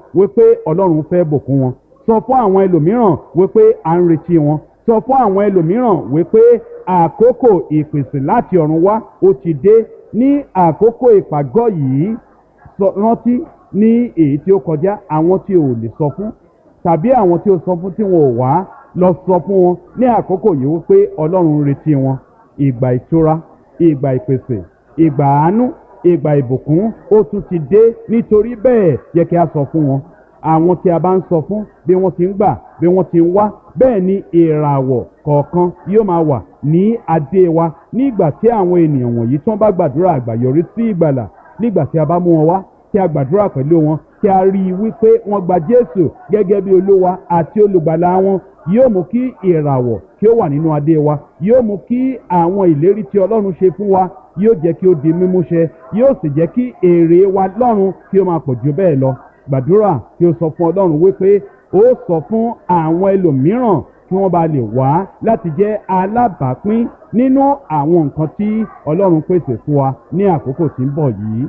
wípé ọlọ́run fẹ́ bùkún wọn. Sọ fún àwọn ẹlòmíràn wípé à ń retí wọn. Sọ fún àwọn ẹlòmíràn wípé àkókò ìpèsè láti ọ̀run wá ó ti dé. Ní àkókò ìpàgọ́ yìí, rántí ní èyí tí ó kọjá, àwọn tí ò lè sọ fún tàbí àwọn tí ó sọ fún tí wọn ò wá, lọ sọ fún wọn ní àkókò yìí wípé ọlọ́run ń retí wọn. Ìgbà ìtura, ìgbà ìpèsè, ìgbà àánú, ìgbà ìbùkún ó tún ti dé. Nítorí bẹ́ẹ̀ yẹ kí a sọ fún wọn. Àwọn tí a bá ń sọ fún, bí wọ́n ti ń gbà, bí wọ́n ti ń wá, bẹ́ẹ̀ ni ìràwọ̀ kọ̀ọ̀kan yóò máa wà ní adé wa nígbà tí àwọn ènìyàn wọ̀nyí tí wọ́n bá gbàdúrà àgbàyọrí sí ìgbàlà. Nígbà tí a bá mú wọn wá, tí a gbàdúrà pẹ̀lú wọn, tí a rí i wípé wọ́n gba Jésù gẹ́gẹ́ bí Olúwa àti olùgbàlà wọn, yóò mú kí ìràwọ̀ kí ó wà nínú adé wa, yóò mú kí àwọn ìlérí tí Ọlọ́run ṣe fún wa yóò jẹ́ kí ó di mímúṣẹ, yóò sì jẹ́ kí èrè wa lọ́run kí ó máa pọ̀ jù bẹ́ẹ̀ lọ. Gbàdúrà kí o sọ fún Ọlọ́run wípé ó sọ fún àwọn ẹlòmíràn kí wọ́n bá lè wá láti jẹ́ alábàápín nínú àwọn nǹkan tí Ọlọ́run pèsè fún wa ní àkókò tí ń bọ̀ yìí.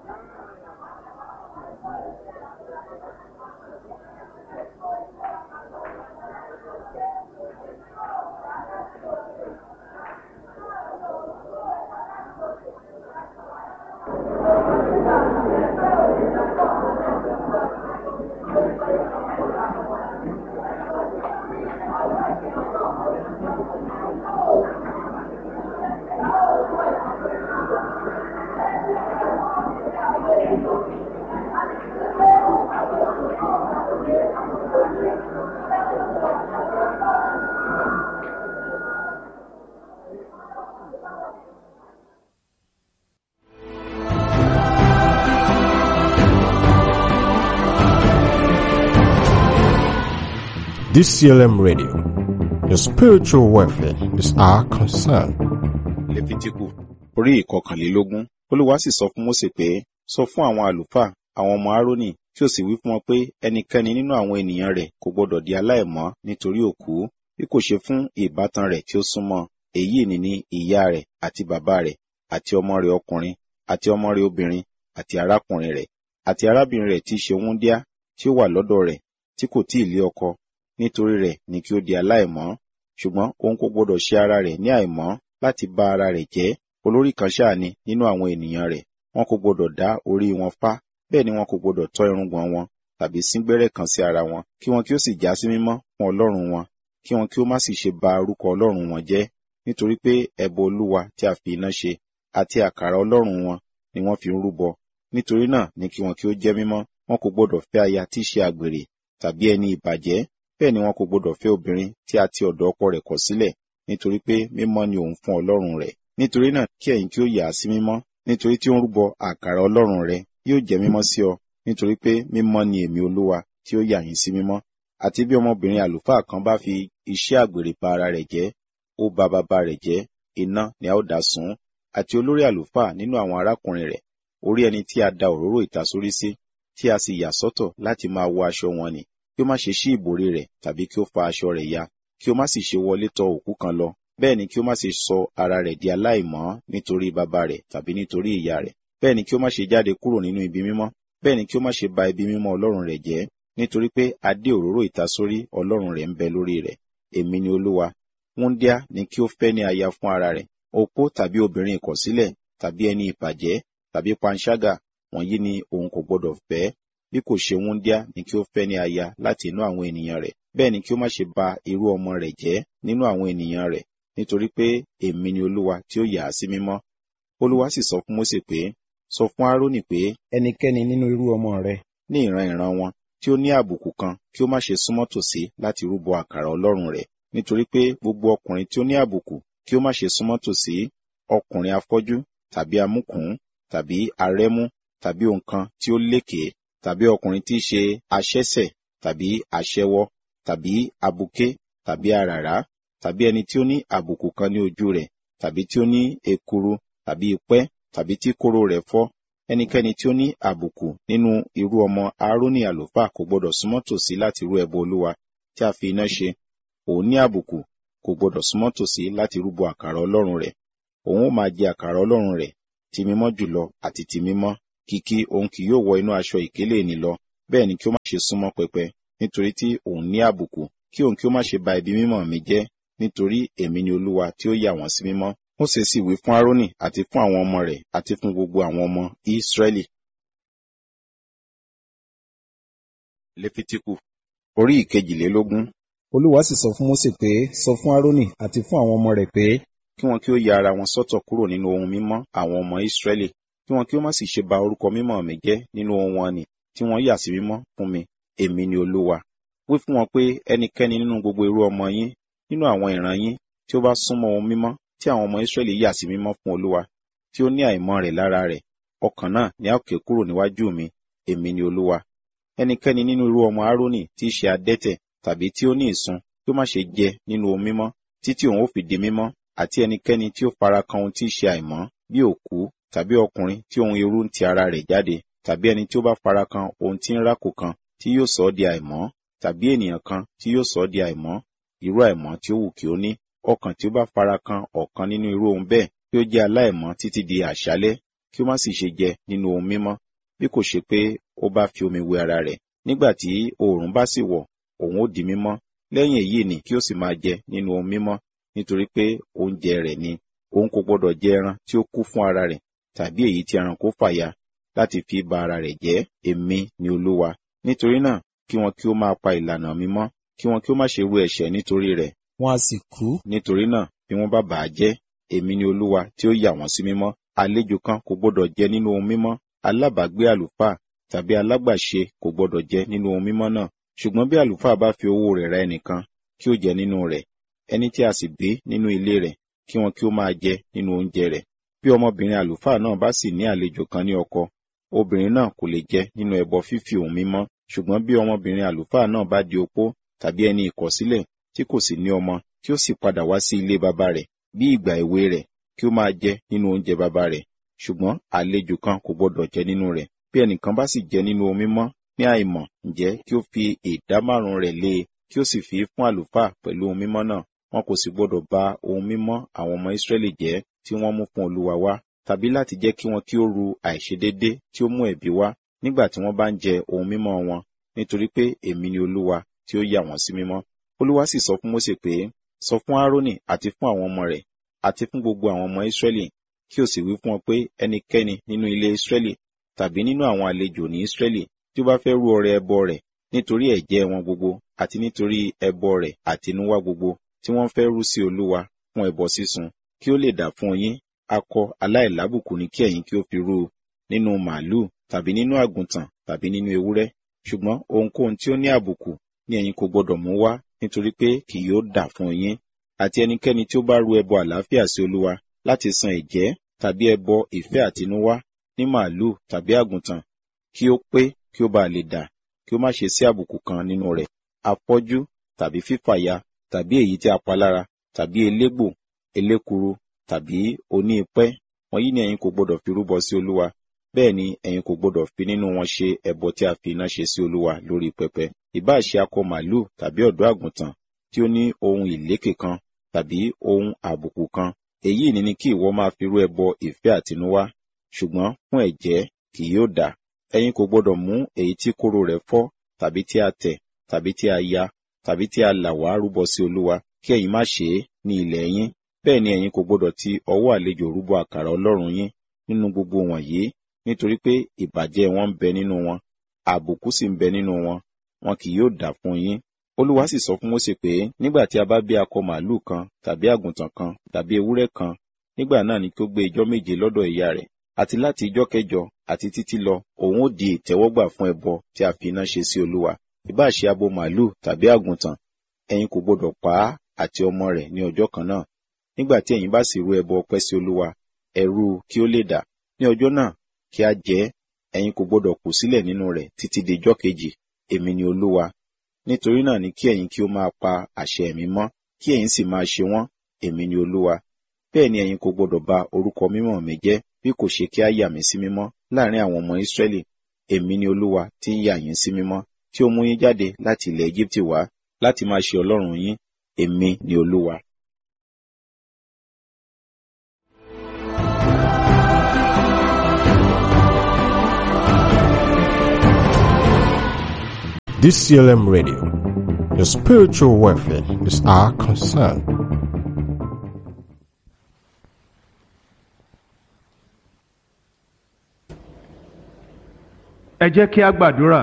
DCLM Radio. Your spiritual welfare is our concern. Lẹ́fítíkù orí ìkọkànlélógún. Olúwa sì sọ fún Mósè pé, sọ fún àwọn àlùfáà, àwọn ọmọ Árónì, kí o sì wí fún wọn pé ẹnikẹ́ni nínú àwọn ènìyàn rẹ̀ kò gbọdọ̀ di aláìmọ́ nítorí òkú, bí kò ṣe fún ìbátan rẹ̀ tí ó súnmọ́. Èyí ni ìyá rẹ̀ àti bàbá rẹ̀ àti ọmọ rẹ̀ ọkùnrin àti ọmọ rẹ̀ obìnrin àti arákùnrin rẹ̀ àti arábìnrin rẹ̀ tí í ṣe wúńdíá tí ó wà lọ́dọ̀ rẹ̀ tí kò tíì lé ọkọ. Nítorí rẹ̀ ni kí ó di aláìmọ́, ṣùgbọ́n òun kò gbọdọ̀ ṣe ara rẹ̀ ní àìmọ́ láti bá ara rẹ̀ jẹ́. Olórí kan ṣáà ni nínú àwọn ènìyàn rẹ̀. Wọn kò gbọdọ̀ dá orí wọn fá, bẹ́ẹ̀ ni wọn kò gbọdọ̀ tọ́ irùngbọ̀n wọn tàbí sín gbẹ́rẹ́ kan sí ara wọn, kí wọn kí ó sì já sí mímọ́ fún Ọlọ́run wọn, kí wọn kí ó má sì ṣe ba orúkọ Ọlọ́run wọn jẹ́. Nítorí pé ẹbọ Olúwa tí a fi iná ṣe àti àkàrà Ọlọ́run wọn ni wọ́n fi ń rúbọ. Nítorí náà ni kí wọn kí ó jẹ́ mímọ́. Wọn kò gbọdọ̀ fẹ́ aya tí í ṣe àgbèrè tàbí ẹni ìbàjẹ́. Bẹ́ẹ̀ ni wọn kò gbọdọ̀ fẹ́ obìnrin tí a ti ọ̀dọ̀ ọkọ rẹ̀ kọ̀ sílẹ̀, nítorí pé mímọ́ ni òun fún Ọlọ́run rẹ̀. Nítorí náà kí ẹ̀yin kí ó yà á sí mímọ́, nítorí tí ó ń rúbọ àkàrà Ọlọ́run rẹ̀ yóò jẹ́ mímọ́ sí ọ, nítorí pé mímọ́ ni èmi Olúwa tí ó yà yín sí mímọ́. Àti bí ọmọbìnrin àlùfáà kan bá fi iṣẹ́ àgbèrè ba ara rẹ̀ jẹ́, ó ba bàbá rẹ̀ jẹ́, iná ni a ó dà sun. Àti olórí àlùfáà nínú àwọn arákùnrin rẹ̀, orí ẹni tí a da òróró ìtasórí sí, tí a sì yà sọ́tọ̀ láti máa wọ aṣọ wọn ni, kí ó má ṣe ṣí ìbòrí rẹ̀ tàbí kí ó fa aṣọ rẹ̀ ya, kí ó má sì ṣe wọlé tọ̀ òkú kan lọ. Bẹ́ẹ̀ ni kí ó má ṣe sọ ara rẹ̀ di aláìmọ́ nítorí bàbá rẹ̀ tàbí nítorí ìyá rẹ̀. Bẹ́ẹ̀ ni kí ó má ṣe jáde kúrò nínú ibi mímọ́. Bẹ́ẹ̀ ni kí ó má ṣe ba ibi mímọ́ Ọlọ́run rẹ̀ jẹ́, nítorí pé adé òróró ìtasórí Ọlọ́run rẹ̀ ń bẹ lórí rẹ̀. Èmi ni Olúwa. Wúńdíá ni kí ó fẹ́ ní aya fún ara rẹ̀. Opó tàbí obìnrin ìkọ̀sílẹ̀ tàbí ẹni ìbàjẹ́ tàbí panṣágà, wọ̀nyí ni òun kò gbọdọ̀ fẹ́. Bí kò ṣe wúńdíá ni kí ó fẹ́ ní aya láti inú àwọn ènìyàn rẹ̀. Bẹ́ẹ̀ ni kí ó má ṣe ba irú ọmọ rẹ̀ jẹ́ nínú àwọn ènìyàn rẹ̀, nítorí pé èmi ni Olúwa tí ó yà á sí mímọ́. Olúwa sì sọ fún Mósè pé, sọ fún Árónì pé ẹnikẹ́ni nínú irú ọmọ rẹ̀ ní ìran wọn tí ó ní àbùkù kan kí ó má ṣe súnmọ́ tòsí láti rúbọ àkàrà Ọlọ́run rẹ̀. Nítorí pé gbogbo ọkùnrin tí ó ní àbùkù kí ó má ṣe súnmọ́ tòsí, ọkùnrin afọ́jú tàbí amúkùn tàbí arẹ́mú tàbí òǹkan tí ó lékè tàbí ọkùnrin tí í ṣe aṣẹ́ṣẹ̀ tàbí aṣẹ́wó tàbí abuké tàbí aràrá tàbí ẹni tí ó ní àbùkù kan ní ojú rẹ̀ tàbí tí ó ní ekuru tàbí ipẹ́ tàbí tí kóró rẹ̀ fọ́. Ẹnikẹ́ni tí ó ní àbùkù nínú irú ọmọ Árónì àlùfáà kò gbọdọ̀ súnmọ́ tòsí láti rú ẹbọ Olúwa tí a fi iná ṣe. Òun ní àbùkù, kò gbọdọ̀ súnmọ́ tòsí láti rúbọ àkàrà Ọlọ́run rẹ̀. Òun ó máa jẹ àkàrà Ọlọ́run rẹ̀, ti mímọ́ jùlọ àti ti mímọ́, kìkì òun kì yóò wọ inú aṣọ ìkélé nì lọ, bẹ́ẹ̀ ni kí ó má ṣe súnmọ́ pẹpẹ, nítorí tí òun ní àbùkù, kí òun kí ó má ṣe ba ibi mímọ́ mi jẹ́, nítorí èmi ni Olúwa tí ó yà wọ́n sí mímọ́. Mósè sì wí fún Árónì àti fún àwọn ọmọ rẹ̀ àti fún gbogbo àwọn ọmọ Ísírẹ́lì. Léfítíkù orí ìkejìlélógún. Olúwa sì sọ fún Mósè pé, sọ fún Árónì àti fún àwọn ọmọ rẹ̀ pé, kí wọn kí ó ya ara wọn sọ́tọ̀ kúrò nínú ohun mímọ́ àwọn ọmọ Ísírẹ́lì, kí wọn kí ó má sì ṣe ba orúkọ mímọ́ mi jẹ́ nínú ohun wọn nì tí wọ́n yà sí mímọ́ fún mi. Èmi ni Olúwa. Wí fún wọn pé ẹnikẹ́ni nínú gbogbo irú ọmọ yín, nínú àwọn ìran yín, tí ó bá súnmọ́ ohun mímọ́ tí àwọn ọmọ Ísírẹ́lì yà sí mímọ́ fún Olúwa, tí ó ní àìmọ́ rẹ̀ lára rẹ̀, ọkàn náà ni a ó ké kúrò níwájú mi. Èmi ni Olúwa. Ẹnikẹ́ni nínú irú ọmọ Árónì tí í ṣe adẹ́tẹ̀ tàbí tí ó ní ìsun, kí ó má ṣe jẹ nínú ohun mímọ́ títí òun ó fi di mímọ́, àti ẹnikẹ́ni tí ó fara kan ohun tí í ṣe àìmọ́, bí òkú tàbí ọkùnrin tí ohun irú ń ti ara rẹ̀ jáde, tàbí ẹni tí ó bá fara kan ohun tí ń rákò kan tí yóò sọ ọ́ di àìmọ́, tàbí ènìyàn kan tí yóò sọ ọ́ di àìmọ́, irú àìmọ́ tí ó wù kí ó ní. Ọkàn tí ó bá fara kan ọ̀kan nínú irú ohun bẹ́ẹ̀, kí ó jẹ́ aláìmọ́ títí di àṣálẹ́, kí ó má sì ṣe jẹ nínú ohun mímọ́, bí kò ṣe pé ó bá fi omi wẹ ara rẹ̀. Nígbà tí oòrùn bá sì wọ̀, òun ó di mímọ́. Lẹ́yìn èyí ni kí ó sì máa jẹ nínú ohun mímọ́, nítorí pé oúnjẹ rẹ̀ ni. Òun kò gbọdọ̀ jẹ ẹran tí ó kú fún ara rẹ̀, tàbí èyí tí ẹranko fàya láti fi ba ara rẹ̀ jẹ́. Èmi ni Olúwa. Nítorí náà, kí wọn kí ó máa pa ìlànà mi mọ́, kí wọn kí ó má ṣe rú ẹ̀ṣẹ̀ nítorí rẹ̀. wọn a sì kú. Nítorí náà, bí wọ́n bá bà á jẹ́, èmi ni Olúwa tí ó yà wọ́n sí mímọ́. Àlejò kan kò gbọdọ̀ jẹ nínú ohun mímọ́, alábàágbé àlùfáà tàbí alágbàṣe kò gbọdọ̀ jẹ nínú ohun mímọ́ náà. Ṣùgbọ́n bí àlùfáà bá fi owó rẹ̀ ra ẹnìkan, kí ó jẹ nínú rẹ̀. Ẹni tí a sì bí nínú ilé rẹ̀, kí wọn kí ó máa jẹ nínú oúnjẹ rẹ̀. Bí ọmọbìnrin àlùfáà náà bá sì ní àlejò kan ní ọkọ, obìnrin náà kò lè jẹ nínú ẹbọ fífi ohun mímọ́. Ṣùgbọ́n bí ọmọbìnrin àlùfáà náà bá di opó tàbí ẹni ìkọ̀sílẹ̀ tí kò sì ní ọmọ, tí ó sì padà wá sí ilé baba rẹ̀ bí ìgbà èwe rẹ̀, kí ó máa jẹ nínú oúnjẹ baba rẹ̀. Ṣùgbọ́n àlejò kan kò gbọdọ̀ jẹ nínú rẹ̀. Bí ẹnìkan bá sì jẹ nínú ohun mímọ́ ní àìmọ̀, ǹjẹ́ kí ó fi 5% rẹ̀ lé e, kí ó sì fi fún àlùfáà pẹ̀lú ohun mímọ́ náà. Wọn kò sì gbọdọ̀ ba ohun mímọ́ àwọn ọmọ Ísírẹ́lì jẹ́ tí wọ́n mú fún Olúwa wá, tàbí láti jẹ́ kí wọn kí ó ru àìṣedéédé tí ó mú ẹ̀bi wá nígbà tí wọ́n bá ń jẹ ohun mímọ́ wọn, nítorí pé èmi ni Olúwa tí ó yà wọ́n sí mímọ́. Olúwa sì sọ fún Mósè pé, sọ fún Árónì àti fún àwọn ọmọ rẹ̀ àti fún gbogbo àwọn ọmọ Ísírẹ́lì, kí o sì wí fún wọn pé ẹnikẹ́ni nínú ilé Ísírẹ́lì tàbí nínú àwọn àlejò ní Ísírẹ́lì tí ó bá fẹ́ rú ọrẹ ẹbọ rẹ̀ nítorí ẹ̀jẹ̀ wọn gbogbo àti nítorí ẹbọ rẹ̀ àtinúwá gbogbo tí wọ́n fẹ́ rú sí Olúwa fún ẹbọ sísun, kí ó lè dà fún yín, akọ aláìlábùkù ni kí ẹ̀yin kí ó fi rú nínú màálù tàbí nínú àgùntàn tàbí nínú ewúrẹ́. Ṣùgbọ́n ohunkóhun tí ó ní àbùkù ni ẹ̀yin kò gbọdọ̀ mú wá, nítorí pé kì yóò dà fún yín. Àti ẹnikẹ́ni tí ó bá rú ẹbọ àlàáfíà sí Olúwa láti san ẹ̀jẹ́ tàbí ẹbọ ìfẹ́ àtinúwá ní màálù tàbí àgùntàn, kí ó pé kí ó bá lè dà, kí ó má ṣe sí àbùkù kan nínú rẹ̀, afọ́jú tàbí fífàya tàbí èyí tí a pa lára tàbí elégbò, elékuru tàbí oní ipẹ́, wọ̀nyí ni ẹ̀yin kò gbọdọ̀ fi rúbọ sí Olúwa. Bẹ́ẹ̀ ni ẹ̀yin kò gbọdọ̀ fi nínú wọn ṣe ẹbọ tí a fi iná ṣe sí Olúwa lórí pẹpẹ. Ìbá ṣe akọ màálù tàbí ọ̀dọ́ àgùntàn tí ó ní ohun ìlékè kan tàbí ohun àbùkù kan, èyí ni kí ìwọ máa fi rú ẹbọ ìfẹ́ àtinúwá. Ṣùgbọ́n fún ẹ̀jẹ́ kì yóò dà. Ẹ̀yin kò gbọdọ̀ mú èyí tí kóró rẹ̀ fọ́ tàbí tí a tẹ̀ tàbí tí a ya tàbí tí a là wá rúbọ sí Olúwa, kí ẹ̀yin má ṣe é ní ilẹ̀ yín. Bẹ́ẹ̀ ni ẹ̀yin kò gbọdọ̀ ti ọwọ́ àlejò rúbọ àkàrà Ọlọ́run yín nínú gbogbo wọ̀nyí, nítorí pé ìbàjẹ́ wọn ń bẹ nínú wọn, àbùkù sì ń bẹ nínú wọn, wọn kì yóò dà fún yín. Olúwa sì sọ fún Mósè pé nígbà tí a bá bí akọ màálù kan tàbí àgùntàn kan tàbí ewúrẹ́ kan, nígbà náà ni kí ó gbé ijọ́ 7 lọ́dọ̀ ìyá rẹ̀, àti láti ijọ́ 8 àti títí lọ òun ó di ìtẹ́wọ́gbà fún ẹbọ tí a fi iná ṣe sí Olúwa. Ìbá ṣe abo màálù tàbí àgùntàn, ẹ̀yin kò gbọdọ̀ pa á àti ọmọ rẹ̀ ní ọjọ́ kan náà. Nígbà tí ẹ̀yin bá sì rú ẹbọ ọpẹ́ sí Olúwa, ẹ rú kí ó lè dà. Ní ọjọ́ náà kí a jẹ ẹ́, ẹ̀yin kò gbọdọ̀ kù sílẹ̀ nínú rẹ̀ títí di ijọ́ 2. Èmi ni Olúwa. Nítorí náà ni kí ẹ̀yin kí ó máa pa àṣẹ mi mọ́, kí ẹ̀yin sì máa ṣe wọ́n. Èmi ni Olúwa. Bẹ́ẹ̀ ni ẹ̀yin kò gbọdọ̀ ba orúkọ mímọ́ mi jẹ́, bí kò ṣe kí a yà mí sí mímọ́ láàrin àwọn ọmọ Ísírẹ́lì. Èmi ni Olúwa tí ń yà yín sí mímọ́, tí ó mú yín jáde láti ilẹ̀ Égíptì wá láti máa ṣe Ọlọ́run yín. Èmi ni Olúwa. DCLM Radio. Your spiritual welfare is our concern. Ẹ jẹ́ kí a gbàdúrà.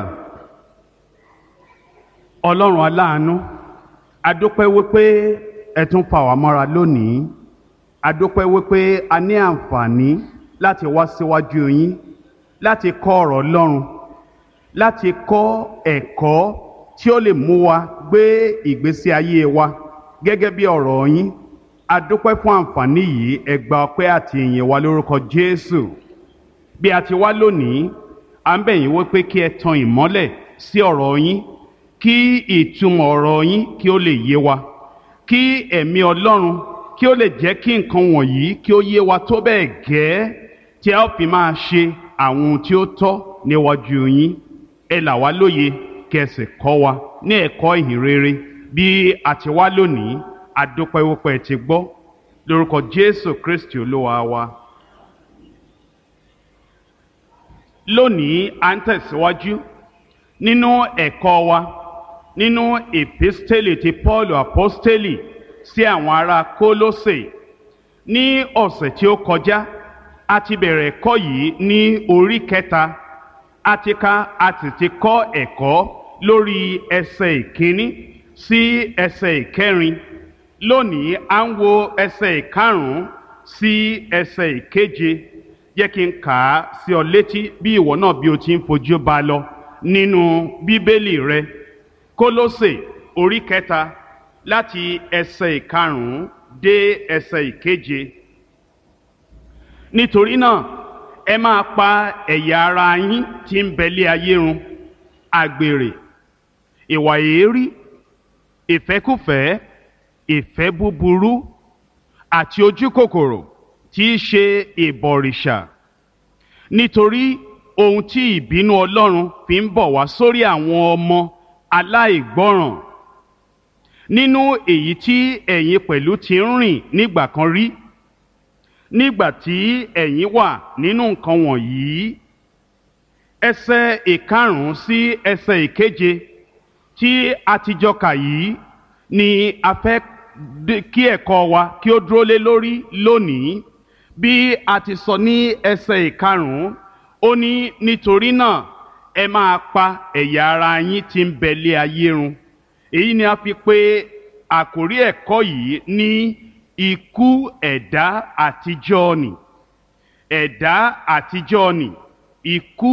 Ọlọ́run aláàánú, a dúpẹ́ wípé ẹ tún fà wá mọ́ra lónìí. A dúpẹ́ wípé a ní àǹfààní láti wá síwájú yín, láti kọ́ ọ̀rọ̀ Ọlọ́run, láti kọ́ ẹ̀kọ́ tí ó lè mú wa gbé ìgbésí ayé wa gẹ́gẹ́ bí ọ̀rọ̀ yín. A dúpẹ́ fún àǹfààní yìí, ẹ gba ọpẹ́ àti ìyìn wa lórúkọ Jésù. Bí a ti wá lónìí, à ń bẹ̀ yín wípé kí ẹ tan ìmọ́lẹ̀ sí ọ̀rọ̀ yín, kí ìtumọ̀ ọ̀rọ̀ yín kí ó lè yé wa, kí ẹ̀mí Ọlọ́run kí ó lè jẹ́ kí nǹkan wọ̀nyí kí ó yé wa tó bẹ́ẹ̀ gẹ́ tí a ó fi máa ṣe àwọn ohun tí ó tọ́ níwájú yín. Ẹ là wá lóye kí ẹ sì kọ́ wa ní ẹ̀kọ́ ìhìn rere. Bí a ti wá lónìí, a dúpẹ́ wípé ẹ ti gbọ́ lórúkọ Jésù Kristi Olúwa wa. Lónìí à ń tẹ̀síwájú nínú ẹ̀kọ́ wa nínú èpísítélì ti Paul apostoli sí àwọn ará Kólósè. Ní ọ̀sẹ̀ tí ó kọjá a ti bẹ̀rẹ̀ ẹ̀kọ́ yìí ní orí kẹta. A ti ti kọ́ ẹ̀kọ́ lórí ẹsẹ̀ ìkíní sí ẹsẹ̀ ìkẹrin. Lónìí à ń wo ẹsẹ̀ ìkarùn-ún sí ẹsẹ̀ ìkeje. Jẹ́ kí n kà á sí ọ létí bí ìwọ náà bí o ti ń fojú bá lọ nínú Bíbélì rẹ. Kólósè orí kẹta láti ẹsẹ̀ ìkarùn-ún dé ẹsẹ̀ ìkeje. Nítorí náà ẹ máa pa ẹ̀yà ara yín tí ń bẹ lé ayé run: àgbèrè, ìwà èérí, ìfẹ́kúfẹ̀ẹ́, ìfẹ́ búburú àti ojúkòkòrò tí í ṣe ìbọ̀rìṣà. Nítorí ohun tí ìbínú Ọlọ́run fi ń bọ̀ wá sórí àwọn ọmọ aláìgbọ́ràn, nínú èyí tí ẹ̀yin pẹ̀lú ti ń rìn nígbà kan rí, nígbà tí ẹ̀yin wà nínú nǹkan wọ̀nyí. Ẹsẹ̀ ìkarùn-ún sí ẹsẹ̀ ìkeje tí a ti jọ kà yìí ni a fẹ́ kí ẹ̀kọ́ wa kí ó dúró lé lórí lónìí. Bí a ti sọ ní ẹsẹ̀ ìkarùn-ún, ó ní nítorí náà ẹ máa pa ẹ̀yà ara yín tí ń bẹ lé ayé run. Èyí ni a fi pè àkórí ẹ̀kọ́ yìí ní ikú ẹ̀dá àtijọ́ nì. Ẹ̀dá àtijọ́ nì, ikú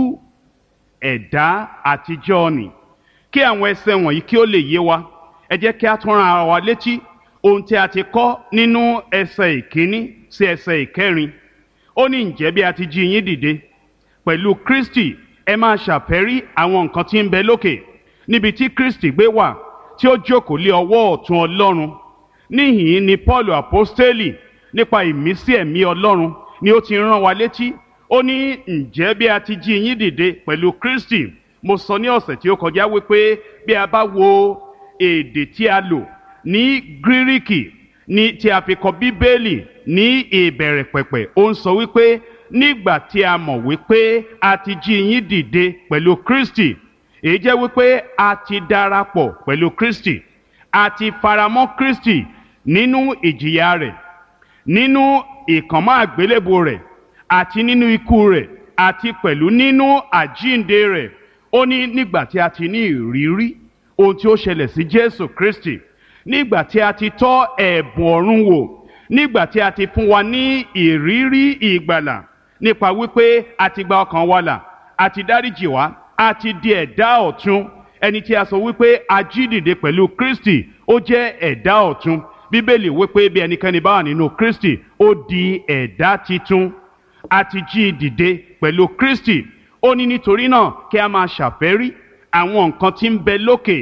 ẹ̀dá àtijọ́ nì. Kí àwọn ẹsẹ̀ wọ̀nyí kí ó lè yé wa, ẹ jẹ́ kí a tún rán ara wa létí ohun tí a ti kọ́ nínú ẹsẹ̀ ìkíní sí ẹsẹ̀ ìkẹrin. Ó ní ǹjẹ́ bí a ti jí yín dìde pẹ̀lú Kristi, ẹ máa ṣàfẹ́rí àwọn nǹkan tí ń bẹ lókè, níbi tí Kristi gbé wà, tí ó jókòó lé ọwọ́ ọ̀tún Ọlọ́run. Níhìn-ín ni Paul apostoli nípa ìmísí ẹ̀mí Ọlọ́run ni ó ti rán wa létí. Ó ní ǹjẹ́ bí a ti jí yín dìde pẹ̀lú Kristi. Mo sọ ní ọ̀sẹ̀ tí ó kọjá wípé bí a bá wo èdè tí a lò ní Gíríkì ní tí a fi kọ Bíbélì ní ìbẹ̀rẹ̀ pẹ̀pẹ̀, ó ń sọ wípé nígbà tí a mọ̀ wípé a ti jí yín dìde pẹ̀lú Kristi, èyí jẹ́ wípé a ti darapọ̀ pẹ̀lú Kristi, a ti faramọ́ Kristi nínú ìjìyà rẹ̀, nínú ìkànmọ́ àgbélébùú rẹ̀, àti nínú ikú rẹ̀, àti pẹ̀lú nínú àjíǹde rẹ̀. Ó ní nígbà tí a ti ní ìrírí ohun tí ó ṣẹlẹ̀ sí Jésù Kristi, nígbà tí a ti tọ́ ẹ̀bùn ọ̀run wò, nígbà tí a ti fún wa ní ìrírí ìgbàlà nípa wípé a ti gba ọkàn wa là, a ti dáríjì wá, a ti di ẹ̀dá ọ̀tun. Ẹni tí a sọ wípé a jí dìde pẹ̀lú Kristi, ó jẹ́ ẹ̀dá ọ̀tun. Bíbélì wípé bí ẹnikẹ́ni bá wà nínú Kristi, ó di ẹ̀dá titun. A ti jí dìde pẹ̀lú Kristi. Ó ní nítorí náà kí a máa ṣàfẹ́rí àwọn nǹkan tí ń bẹ lókè,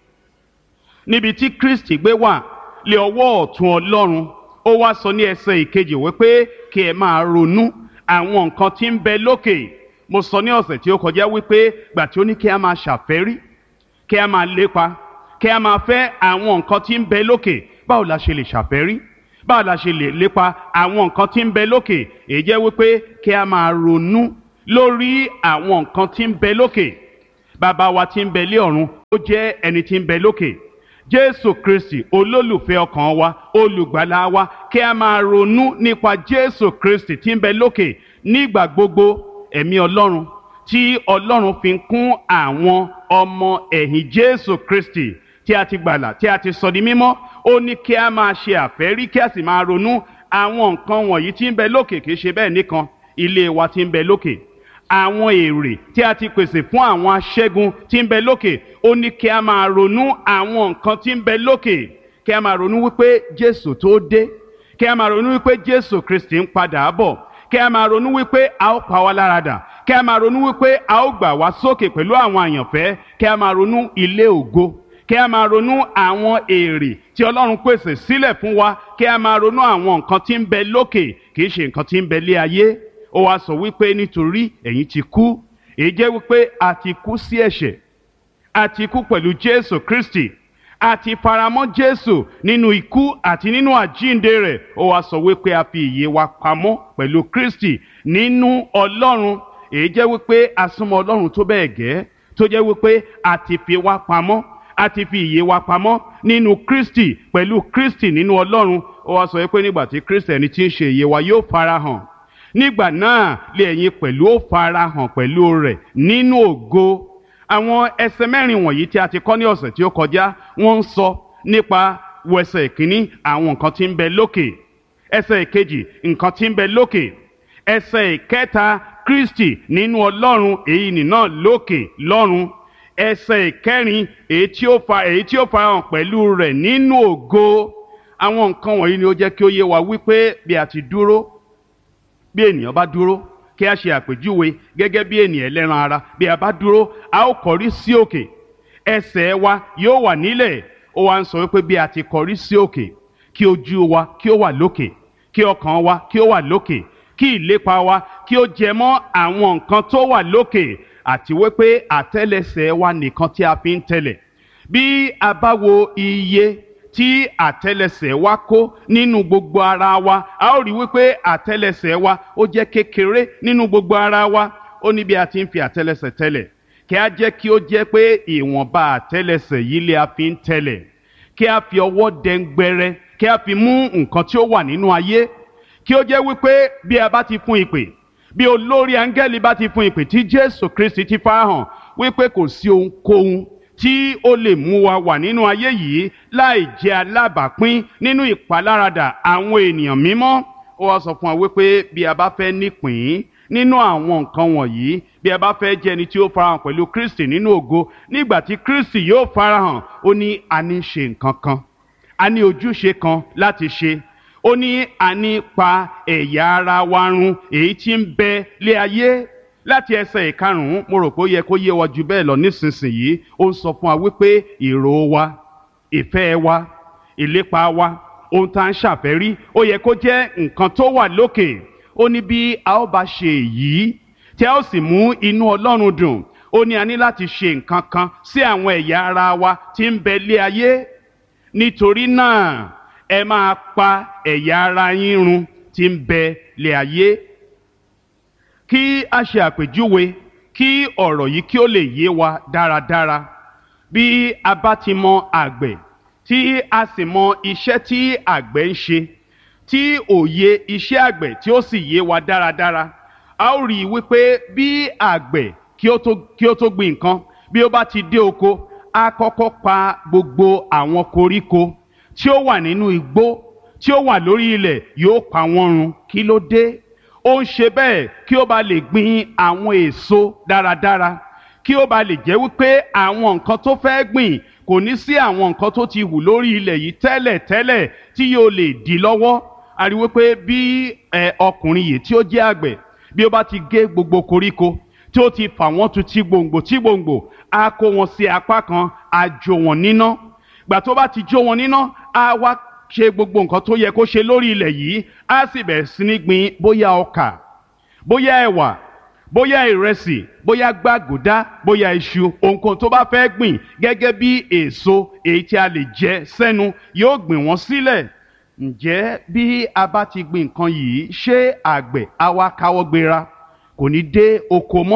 níbi tí Kristi gbé wà lé ọwọ́ ọ̀tún Ọlọ́run. Ó wá sọ ní ẹsẹ̀ ìkejì wípé kí ẹ máa ronú àwọn nǹkan tí ń bẹ lókè. Mo sọ ní ọ̀sẹ̀ tí ó kọjá wípé gbà tí ó ní kí a máa ṣàfẹ́rí, kí a máa lépa, kí a máa fẹ́ àwọn nǹkan tí ń bẹ lókè. Báwo la ṣe lè ṣàfẹ́rí? Báwo la ṣe lè lépa àwọn nǹkan tí ń bẹ lókè? Èyí jẹ́ wípé kí a máa ronú lórí àwọn nǹkan tí ń bẹ lókè. bàbá wa tí ń bẹ lé ọ̀run ó jẹ́ ẹni tí ń bẹ lókè. Jésù Kristi olólùfẹ́ ọkàn wa, olùgbàlà wa, kí a máa ronú nípa Jésù Kristi tí ń bẹ lókè nígbà gbogbo. Ẹ̀mí Ọlọ́run tí Ọlọ́run fi ń kún àwọn ọmọ ẹ̀yìn Jésù Kristi tí a ti gbàlà, tí a ti sọ di mímọ́, ó ní kí a máa ṣe àfẹ́rí kí a sì máa ronú àwọn nǹkan wọ̀nyí tí ń bẹ lókè. Kì í ṣe bẹ́ẹ̀ nìkan, ilé wa tí ń bẹ lókè, àwọn èrè tí a ti pèsè fún àwọn aṣẹ́gun tí ń bẹ lókè, ó ní kí a máa ronú àwọn nǹkan tí ń bẹ lókè. Kí a máa ronú wípé Jésù tó dé, kí a máa ronú wípé Jésù Kristi ń padà bọ̀, kí a máa ronú wípé a ó pa wá láradà, kí a máa ronú wípé a ó gbà wá sókè pẹ̀lú àwọn àyànfẹ́, kí a máa ronú ilé ògo, kí a máa ronú àwọn èrè tí Ọlọ́run pèsè sílẹ̀ fún wa, kí a máa ronú àwọn nǹkan tí ń bẹ lókè, kì í ṣe nǹkan tí ń bẹ lé ayé. Ó wá sọ wípé nítorí ẹ̀yin ti kú, èyí jẹ́ wípé a ti kú sí ẹ̀ṣẹ̀, a ti kú pẹ̀lú Jésù Kristi, a ti faramọ́ Jésù nínú ikú àti nínú àjíǹde rẹ̀. Ó wá sọ wípé a fi ìyè wa pamọ́ pẹ̀lú Kristi nínú Ọlọ́run, èyí jẹ́ wípé a súnmọ́ Ọlọ́run tó bẹ́ẹ̀ gẹ́ tó jẹ́ wípé a ti fi wa pamọ́, a ti fi ìyè wa pamọ́ nínú Kristi, pẹ̀lú Kristi nínú Ọlọ́run. Ó wá sọ wípé nígbà tí Kristi ẹni tí ń ṣe ìyè wa yóò farahàn, nígbà náà lé ẹ̀yin pẹ̀lú ó farahàn pẹ̀lú rẹ̀ nínú ògo. Àwọn ẹsẹ̀ mẹ́rin wọ̀nyí tí a ti kọ́ ní ọ̀sẹ̀ tí ó kọjá, wọ́n ń sọ nípa ẹsẹ̀ ìkíní àwọn nǹkan tí ń bẹ lókè, ẹsẹ̀ ìkejì nǹkan tí ń bẹ lókè, ẹsẹ̀ ìkẹta Kristi nínú Ọlọ́run, èyí nìna lókè lọ́run, ẹsẹ̀ ìkẹrin èyí tí ó farahàn pẹ̀lú rẹ̀ nínú ògo. Àwọn nǹkan wọ̀nyí ni ó jẹ́ kí ó yé wa wípé bí a ti dúró, bí ènìyàn bá dúró, kí a ṣe àpèjúwe gẹ́gẹ́ bí ènìyàn ẹlẹ́ran ara, bí a bá dúró a ó kọrí sí òkè, ẹsẹ̀ wa yóò wà nílẹ̀. Ó wá ń sọ wípé bí a ti kọrí sí òkè, kí ojú wa kí ó wà lókè, kí ọkàn wa kí ó wà lókè, kí ìlépa wa kí ó jẹ mọ́ àwọn nǹkan tó wà lókè, àti wípé àtẹ́lẹsẹ̀ wa nìkan tí a fi ń tẹ̀lẹ̀. Bí a bá wo iye tí àtẹ́lẹsẹ̀ wa kó nínú gbogbo ara wa, a ó rí wípé àtẹ́lẹsẹ̀ wa ó jẹ́ kékeré nínú gbogbo ara wa. Ó ní bí a ti ń fi àtẹ́lẹsẹ̀ tẹ̀lẹ̀, kí a jẹ́ kí ó jẹ́ pé ìwọ̀nba àtẹ́lẹsẹ̀ yìí lé a fi ń tẹ̀lẹ̀, kí a fi ọwọ́ dẹ́ngbẹrẹ, kí a fi mú nǹkan tí ó wà nínú ayé, kí ó jẹ́ wípé bí a bá ti fún ìpè, bí olórí áńgẹ́lì bá ti fún ìpè tí Jésù Kristi ti farahàn, wípé kò sí ohunkóhun tí ó lè mú wa wà nínú ayé yìí láì jẹ́ alábàápín nínú ìpaláradà àwọn ènìyàn mímọ́. Ó wá sọ fún wa wípé bí a bá fẹ́ nípìn nínú àwọn nǹkan wọ̀nyí, bí a bá fẹ́ jẹ́ ẹni tí ó farahàn pẹ̀lú Kristi nínú ògo, nígbà tí Kristi yóò farahàn, ó ní a ní ṣe nǹkan kan, a ní ojúṣe kan láti ṣe. Ó ní a ní pa ẹ̀yà ara wa run èyí tí ń bẹ lé ayé. Láti ẹsẹ̀ ìkarùn-ún, mo rò pé ó yẹ kó yé wa jù bẹ́ẹ̀ lọ nísinsìnyí. Ó ń sọ fún wa wípé èrò wa, ìfẹ́ wa, ìlépa wa, ohun tá à ń ṣàfẹ́rí, ó yẹ kó jẹ́ nǹkan tó wà lókè. Ó ní bí a ó bá ṣe èyí tí a ó sì mú inú Ọlọ́run dùn, ó ní a ní láti ṣe nǹkan kan sí àwọn ẹ̀yà ara wa tí ń bẹ lé ayé. Nítorí náà ẹ máa pa ẹ̀yà ara yín run tí ń bẹ lé ayé. Kí a ṣe àpèjúwe kí ọ̀rọ̀ yìí kí ó lè yé wa dáradára. Bí a bá ti mọ àgbẹ̀, tí a sì mọ iṣẹ́ tí àgbẹ̀ ń ṣe, tí òye iṣẹ́ àgbẹ̀ tí ó sì yé wa dáradára, a ó rí i wípé bí àgbẹ̀ kí ó tó gbin nǹkan, bí ó bá ti dé oko, a kọ́kọ́ pa gbogbo àwọn koríko tí ó wà nínú igbó tí ó wà lórí ilẹ̀, yóò pa wọ́n run. Kí ló dé? Ó ń ṣe bẹ́ẹ̀ kí ó bá lè gbin àwọn èso dáradára, kí ó bá lè jẹ́ wípé àwọn nǹkan tó fẹ́ gbìn kò ní sí àwọn nǹkan tó ti hù lórí ilẹ̀ yìí tẹ́lẹ̀ tí yóò lè dí lọ́wọ́. A rí wípé bí ọkùnrin yìí tí ó jẹ́ àgbẹ̀, bí ó bá ti gé gbogbo koríko tí ó ti fà wọ́n tu tí gbòǹgbò, á kó wọn sí apá kan, á jó wọn níná. Gbà tó bá ti jó wọn níná, á wá ṣe gbogbo nǹkan tó yẹ kó ṣe lórí ilẹ̀ yìí, á sì bẹ̀rẹ̀ sí ní gbin bóyá ọkà, bóyá ẹ̀wà, bóyá ìrẹsì, bóyá gbàgùdá, bóyá iṣu, ohunkóhun tó bá fẹ́ gbìn gẹ́gẹ́ bí èso èyí tí a lè jẹ sẹ́nu, yóò gbìn wọ́n sílẹ̀. Ǹjẹ́ bí a bá ti gbin nǹkan yìí, ṣé àgbẹ̀ á wá káwọ́ gbéra, kò ní dé oko mọ́,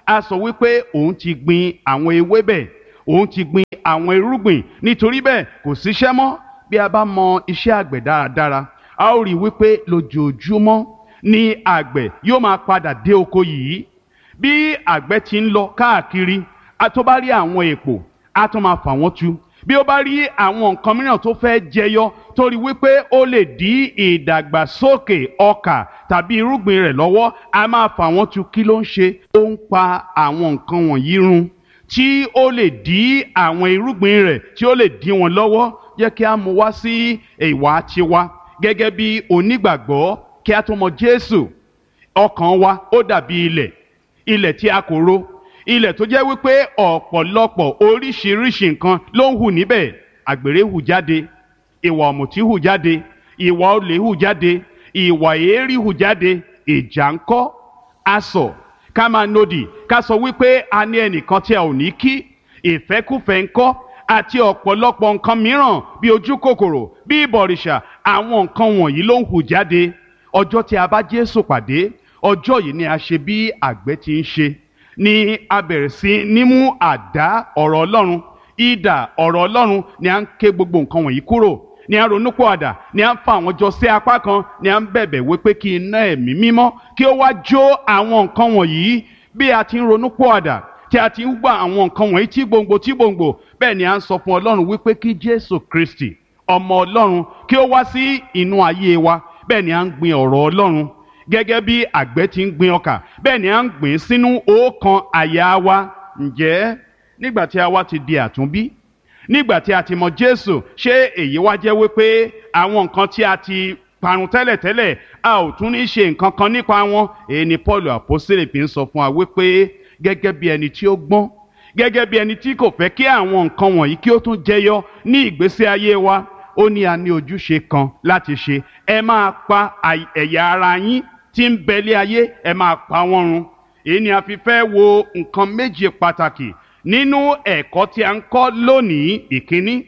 á sọ wípé òun ti gbin àwọn ewébẹ̀, òun ti gbin àwọn irúgbìn, nítorí bẹ́ẹ̀ kò síṣẹ́ mọ́. Bí a bá mọ iṣẹ́ àgbẹ̀ dáradára, a ó rí i wípé lójoojúmọ́ ni àgbẹ̀ yóò máa padà dé oko yìí. Bí àgbẹ̀ ti ń lọ káàkiri, a tó bá rí àwọn èpò, a tó máa fà wọ́n tu. Bí ó bá rí àwọn nǹkan mìíràn tó fẹ́ jẹyọ, tó rí wípé ó lè dí ìdàgbàsókè ọkà tàbí irúgbìn rẹ̀ lọ́wọ́, a máa fà wọ́n tu. Kí ló ń ṣe? Ó ń pa àwọn nǹkan wọ̀nyí run tí ó lè dí àwọn irúgbìn rẹ̀, tí ó lè dí wọn lọ́wọ́. Jẹ́ kí a mú wá sí ìwà tiwa gẹ́gẹ́ bí onígbàgbọ́. Kí a tó mọ Jésù, ọkàn wa ó dàbí ilẹ̀ tí a kò ro, ilẹ̀ tó jẹ́ wípé ọ̀pọ̀lọpọ̀ oríṣiríṣi nǹkan ló ń hù níbẹ̀. Àgbèrè hù jáde, ìwà ọ̀mùtí hù jáde, ìwà olè hù jáde, ìwà èérí hù jáde, ìjà ńkọ́, asọ̀, ká máa nodì, ká sọ wípé a ní ẹnìkan tí a ò ní kí, ìfẹ́kúfẹ̀ẹ́ ńkọ́, àti ọ̀pọ̀lọpọ̀ nǹkan mìíràn bí ojú kòkòrò, bí ìbọ̀rìṣà. Àwọn nǹkan wọ̀nyí ló ń hù jáde. Ọjọ́ tí a bá Jésù pàdé, ọjọ́ yìí ni a ṣe bí àgbẹ̀ ti ń ṣe, ni a bẹ̀rẹ̀ sí ní mú àdá ọ̀rọ̀ Ọlọ́run, idà ọ̀rọ̀ Ọlọ́run, ni a ń ké gbogbo nǹkan wọ̀nyí kúrò, ni a ronúpìwàdà, ni a ń fa àwọn jọ sí apá kan, ni a ń bẹ̀bẹ̀ wípé kí iná ẹ̀mí mímọ́ kí ó wá jó àwọn nǹkan wọ̀nyí. Bí a ti ń ronúpìwàdà, tí a ti ń gbà àwọn nǹkan wọ̀nyí tí gbòǹgbò, bẹ́ẹ̀ ni a ń sọ fún Ọlọ́run wípé kí Jésù Kristi, ọmọ Ọlọ́run, kí ó wá sí inú ayé wa. Bẹ́ẹ̀ ni a ń gbin ọ̀rọ̀ Ọlọ́run gẹ́gẹ́ bí àgbẹ̀ ti ń gbin ọkà, bẹ́ẹ̀ ni a ń gbìn sínú ọkàn àyà wa. Ǹjẹ́ nígbà tí a wá ti di àtúnbí, nígbà tí a ti mọ Jésù, ṣé èyí wá jẹ́ wípé àwọn nǹkan tí a ti parun tẹ́lẹ̀tẹ́lẹ̀ a ò tún ní ṣe nǹkan kan nípa wọn? Èyí ni Paul àpọ́sítélì fi ń sọ fún wa wípé gẹ́gẹ́ bí ẹni tí ó gbọ́n, gẹ́gẹ́ bí ẹni tí kò fẹ́ kí àwọn nǹkan wọ̀nyí kí ó tún jẹyọ ní ìgbésí ayé wa, ó ní a ní ojúṣe kan láti ṣe. Ẹ máa pa ẹ̀yà ara yín tí ń bẹ lé ayé, ẹ máa pa wọ́n run. Èyí ni a fi fẹ́ wo nǹkan méje pàtàkì nínú ẹ̀kọ́ tí a ń kọ́ lónìí. Ìkíní,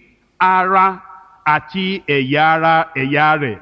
ara àti ẹ̀yà rẹ̀.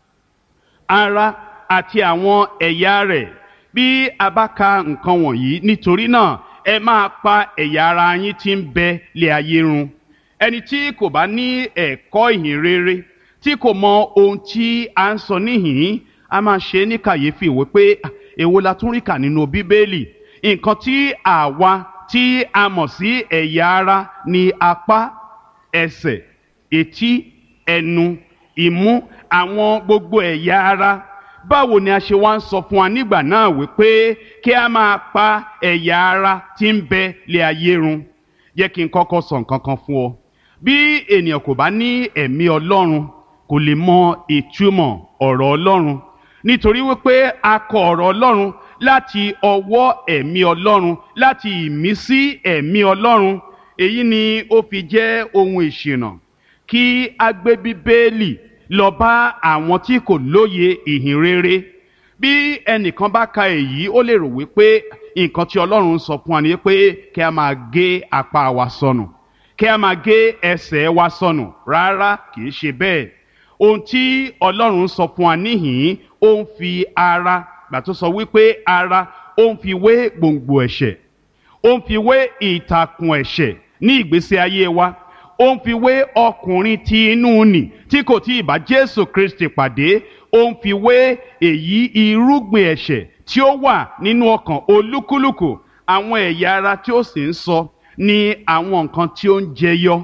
Ara àti àwọn ẹ̀yà rẹ̀. Bí a bá ka nǹkan wọ̀nyí, nítorí náà ẹ máa pa ẹ̀yà ara yín tí ń bẹ lé ayé run. Ẹni tí kò bá ní ẹ̀kọ́ ìhìn rere, tí kò mọ ohun tí a ń sọ níhìn, a máa ṣe ní kàyéfì wípé èwo la tún rí kà nínú Bíbélì. Nǹkan tí àwa tí a mọ̀ sí ẹ̀yà ara ni apá, ẹsẹ̀, etí, ẹnu, imú, àwọn gbogbo ẹ̀yà ara. Báwo ni a ṣe wá ń sọ fún wa nígbà náà wípé kí a máa pa ẹ̀yà ara tí ń bẹ lé ayé run? Jẹ́ kí n kọ́kọ́ sọ nǹkan kan fún ọ. Bí ènìyàn kò bá ní ẹ̀mí Ọlọ́run, kò lè mọ ìtumọ̀ ọ̀rọ̀ Ọlọ́run, nítorí wípé a kọ ọ̀rọ̀ Ọlọ́run láti ọwọ́ ẹ̀mí Ọlọ́run, láti ìmísí ẹ̀mí Ọlọ́run. Èyí ni ó fi jẹ́ ohun ìṣìnà kí a gbé Bíbélì lọ bá àwọn tí kò lóye ìhìn rere. Bí ẹnìkan bá ka èyí, ó lè rò wípé nǹkan tí Ọlọ́run sọ fún wa ni pé kí a máa gé apá wa sọnù, kí a máa gé ẹsẹ̀ wa sọnù. Rárá, kì í ṣe bẹ́ẹ̀. Ohun tí Ọlọ́run sọ fún wa níhìn, ó ń fi ara, gbà tó sọ wípé ara, ó ń fi wé gbòǹgbò ẹ̀ṣẹ̀, ó ń fi wé ìtàkùn ẹ̀ṣẹ̀ ní ìgbésí ayé wa, ó ń fi wé ọkùnrin tí inú nì tí kò tí ì bá Jésù Kristi pàdé, ó ń fi wé èyí irúgbìn ẹ̀ṣẹ̀ tí ó wà nínú ọkàn olúkúlùkù. Àwọn ẹ̀yà ara tí ó sì ń sọ ní àwọn nǹkan tí ó ń jẹyọ,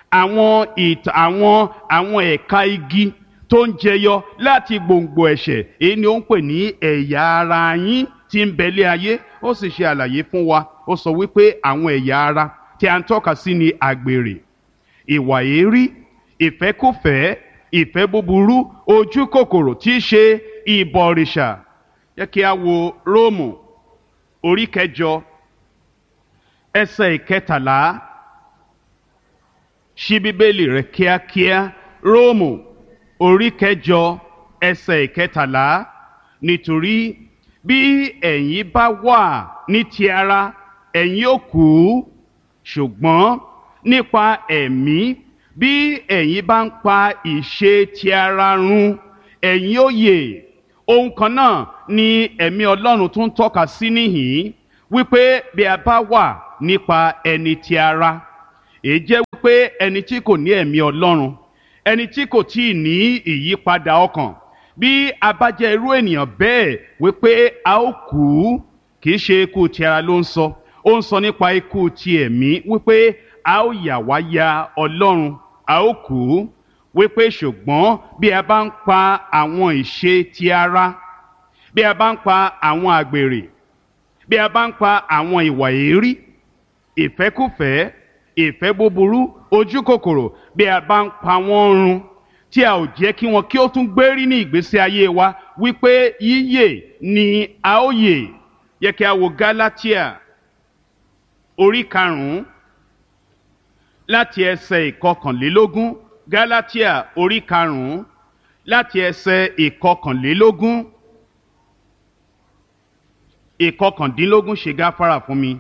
àwọn ẹ̀ka igi tó ń jẹyọ láti gbòǹgbò ẹ̀ṣẹ̀. Èyí ni ó ń pè ní ẹ̀yà ara yín tí ń bẹ lé ayé. Ó sì ṣe àlàyé fún wa, ó sọ wípé àwọn ẹ̀yà ara tí a ń tọ́ka sí ni àgbèrè, ìwà èérí, ìfẹ́kúfẹ̀ẹ́, ìfẹ́ búburú, ojú kòkòrò tí í ṣe ìbọ̀rìṣà. Jẹ́ kí a wo Róòmù orí 8 ẹsẹ̀ 13. Ṣí Bíbélì rẹ kíákíá. Róòmù orí 8 ẹsẹ̀ 13. Nítorí bí ẹ̀yin bá wà ní ti ara, ẹ̀yin ó kú, ṣùgbọ́n nípa ẹ̀mí, bí ẹ̀yin bá ń pa ìṣe ti ara run, ẹ̀yin ó yè. Ohun kan náà ni ẹ̀mí Ọlọ́run tún tọ́ka sí níhìn, wípé bí a bá wà nípa ẹni ti ara, èyí jẹ́ wípé ẹni tí kò ní ẹ̀mí Ọlọ́run, ẹni tí kò tíì ní ìyípadà ọkàn, bí a bá jẹ́ irú ènìyàn bẹ́ẹ̀ wípé a ó kú, kì í ṣe ikú ti ara ló ń sọ, ó ń sọ nípa ikú ti ẹ̀mí, wípé a ó yà wá ya Ọlọ́run, a ó kú, wípé ṣùgbọ́n bí a bá ń pa àwọn ìṣe ti ara, bí a bá ń pa àwọn àgbèrè, bí a bá ń pa àwọn ìwà èérí, ìfẹ́kúfẹ̀ẹ́, ìfẹ́ búburú, ojú kòkòrò, bí a bá ń pa wọ́n run, tí a ò jẹ́ kí wọn kí ó tún gbérí ní ìgbésí ayé wa, wípé yíyè ni a ó yè. Yẹ kí a wo Gálátíà orí 5 láti ẹsẹ̀ 21. Gálátíà orí 5 láti ẹsẹ̀ 21. 19 ṣe gáfárà fún mi.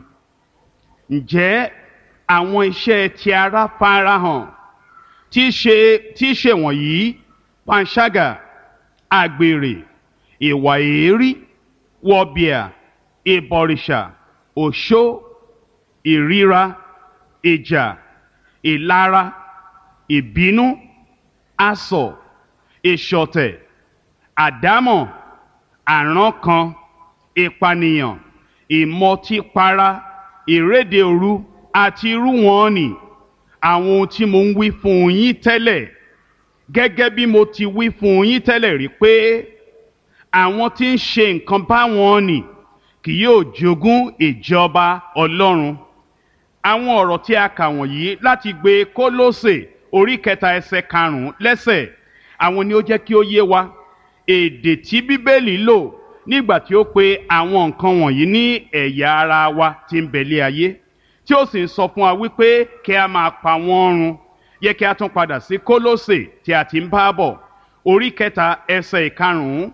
Ǹjẹ́ àwọn iṣẹ́ ti ara farahàn, tí í ṣe wọ̀nyí: panṣágà, àgbèrè, ìwà èérí, wọ̀bìà, ìbọ̀rìṣà, òṣó, ìríra, ìjà, ìlara, ìbínú, asọ̀, ìṣọ̀tẹ̀, àdámọ̀, àrankàn, ìpànìyàn, ìmọtípara, ìréde òru àti irú wọn nì. Àwọn ohun tí mo ń wí fún yín tẹ́lẹ̀, gẹ́gẹ́ bí mo ti wí fún yín tẹ́lẹ̀ rí pé àwọn tí ń ṣe nǹkan báwọn nì kì yóò jogún ìjọba Ọlọ́run. Àwọn ọ̀rọ̀ tí a kà wọ̀nyí láti gbé Kólósè orí 3 ẹsẹ̀ 5 lẹ́sẹ̀, àwọn ni ó jẹ́ kí ó yé wa èdè tí Bíbélì lò nígbà tí ó pe àwọn nǹkan wọ̀nyí ní ẹ̀yà ara wa tí ń bẹ̀lé ayé, tí ó sì ń sọ fún wa wípé kí a máa pa wọ́n run. Yẹ kí a tún padà sí Kólósè tí a ti ń bá bọ̀, orí 3 ẹsẹ̀ 5.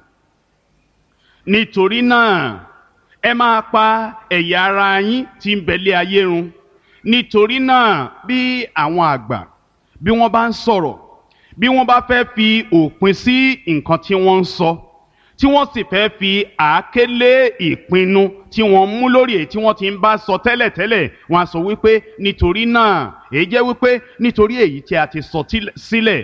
Nítorí náà ẹ máa pa ẹ̀yà ara yín tí ń bẹ̀lé ayé run. Nítorí náà bí àwọn àgbà, bí wọ́n bá ń sọ̀rọ̀, bí wọ́n bá fẹ́ fi òpin sí nǹkan tí wọ́n ń sọ, tí wọ́n sì fẹ́ fi àáké lé ìpinnu tí wọ́n mú lórí èyí tí wọ́n ti ń bá sọ tẹ́lẹ̀tẹ́lẹ̀, wọ́n á sọ wípé nítorí náà, èyí jẹ́ wípé nítorí èyí tí a ti sọ sílẹ̀,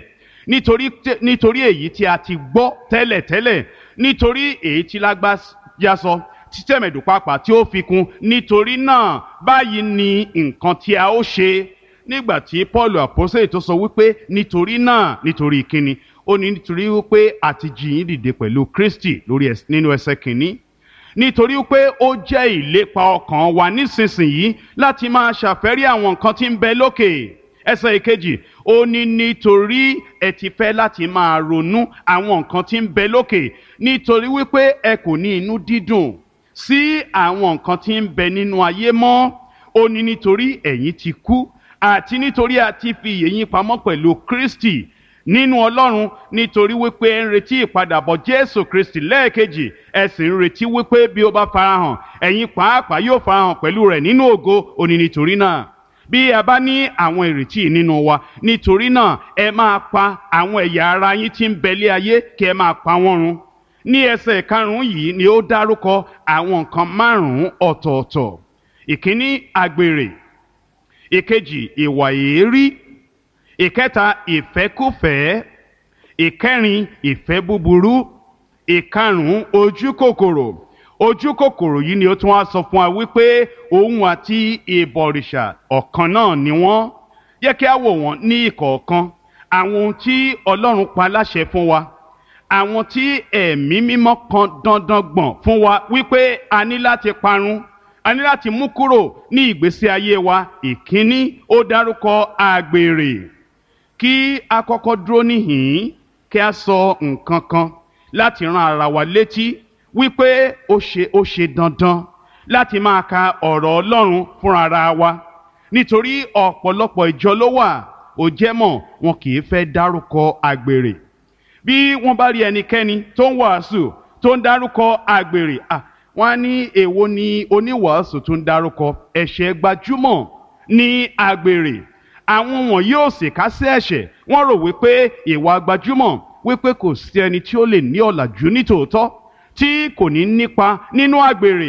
nítorí èyí tí a ti gbọ́ tẹ́lẹ̀tẹ́lẹ̀, nítorí èyí tí lágbájá sọ, tí tẹ̀mẹ̀dù pàápàá tí ó fi kún, nítorí náà báyìí ni nǹkan tí a ó ṣe. Nígbà tí Pọ́ọ̀lù àpọ́sítélì tó sọ wípé nítorí náà, nítorí kíni? Ó ní nítorí wípé a ti jí yín dìde pẹ̀lú Kristi nínú ẹsẹ̀ 1. Nítorí wípé ó jẹ́ ìlépa ọkàn wa nísinsìnyí láti máa ṣàfẹ́rí àwọn nǹkan tí ń bẹ lókè. Ẹsẹ̀ 2, ó ní nítorí ẹ ti fẹ́ láti máa ronú àwọn nǹkan tí ń bẹ lókè, nítorí wípé ẹ kò ní inú dídùn sí àwọn nǹkan tí ń bẹ nínú ayé mọ́. Ó ní nítorí ẹ̀yin ti kú, àti nítorí a ti fi ìyè yín pamọ́ pẹ̀lú Kristi nínú Ọlọ́run, nítorí wípé ẹ ń retí ìpadàbọ̀ Jésù Kristi lẹ́ẹ̀kejì, ẹ sì ń retí wípé bí ó bá farahàn, ẹ̀yin pàápàá yóò farahàn pẹ̀lú rẹ̀ nínú ògo. Ó ní nítorí náà bí a bá ní àwọn ìrètí nínú wa, nítorí náà ẹ máa pa àwọn ẹ̀yà ara yín tí ń bẹ̀lé ayé, kí ẹ máa pa wọ́n run. Ní ẹsẹ̀ 5 yìí ni ó dárúkọ àwọn nǹkan 5 ọ̀tọ̀ọ̀tọ̀. Ìkíní, àgbèrè. Ìkejì, ìwà èérí. Ìkẹta, ìfẹ́kúfẹ̀ẹ́. Ìkẹrin, ìfẹ́ búburú. Ìkarùn-ún, ojú kòkòrò. Ojú kòkòrò yìí ni ó tún wá sọ fún wa wípé òun àti ìbọ̀rìṣà ọ̀kan náà ni wọ́n. Jẹ́ kí a wò wọ́n ní ìkọ̀ọ̀kan. Àwọn ohun tí Ọlọ́run pa láṣẹ fún wa, àwọn tí ẹ̀mí mímọ́ kan dandan gbọ̀n fún wa wípé a ní láti parun, a ní láti mú kúrò ní ìgbésí ayé wa. Ìkíní, ó dárúkọ àgbèrè. Kí a kọ́kọ́ dúró níhìn-ín kí a sọ nǹkan kan láti rán ara wa létí wípé ó ṣe dandan láti máa ka ọ̀rọ̀ Ọlọ́run fúnra ara wa, nítorí ọ̀pọ̀lọpọ̀ ìjọ ló wà, ó jẹ́ mọ̀, wọn kì í fẹ́ dárúkọ àgbèrè. Bí wọ́n bá rí ẹnikẹ́ni tó ń wàásù tó ń dárúkọ àgbèrè, wọ́n á ní èwo ni oníwàásù tó ń dárúkọ? Ẹ̀ṣẹ̀ gbajúmọ̀ ní àgbèrè. Àwọn wọn yóò sì ká sí ẹ̀ṣẹ̀, wọ́n rò wípé ìwà gbajúmọ̀, wípé kò sí ẹni tí ó lè ní ọ̀làjú nítòótọ́ tí kò ní nípa nínú àgbèrè.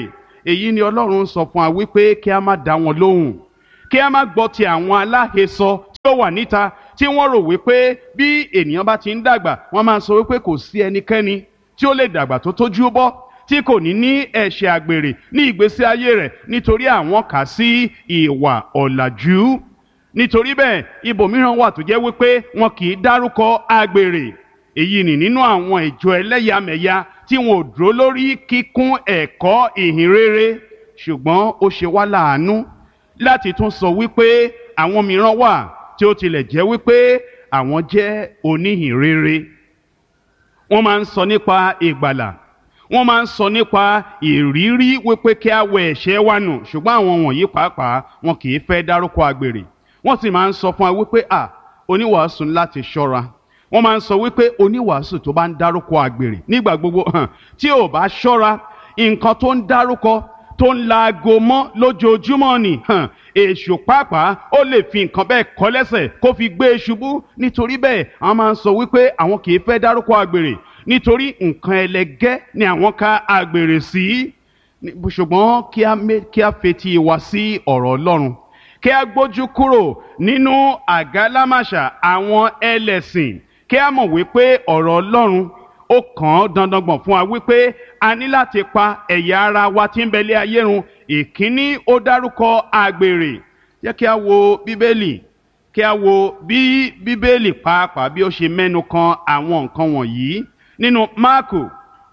èyí ni Ọlọ́run sọ fún wa wípé kí a má dá wọn lóhùn, kí a má gbọ́ ti àwọn aláhesọ tí ó wà níta tí wọ́n rò wípé bí ènìyàn bá ti ń dàgbà wọ́n máa sọ wípé kò sí ẹnikẹ́ni tí ó lè dàgbà tó tójú bọ́ tí kò ní ní ẹ̀ṣẹ̀ àgbèrè ní ìgbésí ayé rẹ̀ nítorí àwọn kà sí ìwà ọ̀làjú. Nítorí bẹ́ẹ̀ ibòmíràn wà tó jẹ́ wípé wọn kì í dárúkọ àgbèrè. Èyí ni nínú àwọn ìjọ ẹlẹ́yàmẹ̀yà tí wọn ò dúró lórí kíkún ẹ̀kọ́ ìhìn rere. Ṣùgbọ́n ó ṣe wá láàánú láti tún sọ wípé àwọn mìíràn wà tí ó tilẹ̀ jẹ́ wípé àwọn jẹ́ oníhìn rere. Wọ́n máa ń sọ nípa ìgbàlà, wọ́n máa ń sọ nípa ìrírí wípé kí a wẹ ẹ̀ṣẹ̀ wa nù, ṣùgbọ́n àwọn wọ̀nyí pàápàá wọn kì í fẹ́ dárúkọ àgbèrè. Wọ́n sì máa ń sọ fún wa wípé oníwàásù láti ṣọ́ra. Wọ́n máa ń sọ wípé oníwàásù tó bá ń dárúkọ àgbèrè nígbà gbogbo tí ò bá ṣọ́ra, nǹkan tó ń dárúkọ tó ń laago mọ́ lójoojúmọ́ ni èṣù pàápàá ó lè fi nǹkan bẹ́ẹ̀ kọ́ lẹ́sẹ̀ kó fi gbé e ṣubú. Nítorí bẹ́ẹ̀ àwọn máa ń sọ wípé àwọn kì í fẹ́ dárúkọ àgbèrè nítorí nǹkan ẹlẹgẹ́ ni àwọn ka àgbèrè sí. Ṣùgbọ́n kí a fetí wa sí ọ̀rọ̀ Ọlọ́run, kí a gbójú kúrò nínú àgálámàṣà àwọn ẹlẹ́sìn, kí a mọ̀ wípé ọ̀rọ̀ Ọlọ́run ó kàn án dandan gbọ̀n fún wa wípé a ní láti pa ẹ̀yà ara wa tí ń bẹ lé ayé run. Ìkíní ó dárúkọ àgbèrè. Jẹ́ kí a wo Bíbélì, kí a wo bí Bíbélì pàápàá bí ó ṣe mẹ́nu kan àwọn nǹkan wọ̀nyí nínú Máàkù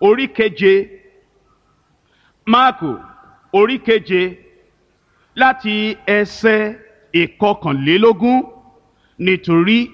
orí keje láti ẹsẹ̀ 21. Nítorí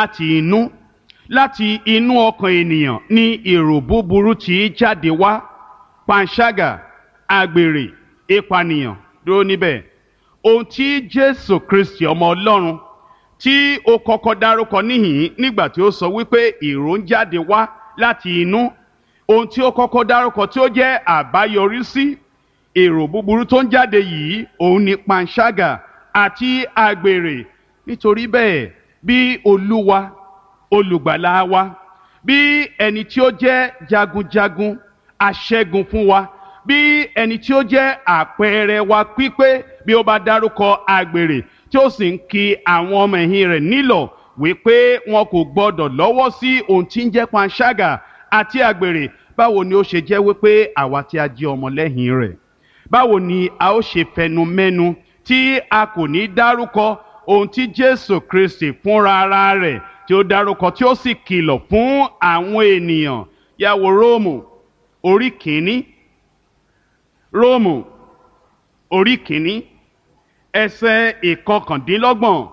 láti inú ọkàn ènìyàn ní èrò búburú tí jáde wá, panṣágà, àgbèrè, ìpànìyàn. Dúró níbẹ̀. Ohun tí Jésù Kristi ọmọ Ọlọ́run tí ó kọ́kọ́ dárúkọ níhìn nígbà tí ó sọ wípé èrò ń jáde wá láti inú, ohun tí ó kọ́kọ́ dárúkọ tí ó jẹ́ àbáyọrísí èrò búburú tó ń jáde yìí, òun ni panṣágà àti àgbèrè. Nítorí bẹ́ẹ̀ bí Olúwa olùgbàlà wa, bí ẹni tí ó jẹ́ jagunjagun aṣẹ́gun fún wa, bí ẹni tí ó jẹ́ àpẹẹrẹ wa pípé, bí ó bá dárúkọ àgbèrè tí ó sì ń kì àwọn ọmọ ẹ̀yìn rẹ̀ nílọ̀ wípé wọn kò gbọdọ̀ lọ́wọ́ sí ohun tí ń jẹ́ panṣágà àti àgbèrè, báwo ni ó ṣe jẹ́ wípé àwa tí a jẹ́ ọmọlẹ́yìn rẹ̀, báwo ni a ó ṣe fẹnu mẹ́nu tí a kò ní dárúkọ ohun tí Jésù Kristi fúnra ara rẹ̀ tí ó dárúkọ tí ó sì kìlọ̀ fún àwọn ènìyàn. Yá wo Róòmù orí kìíní ẹsẹ̀ 29.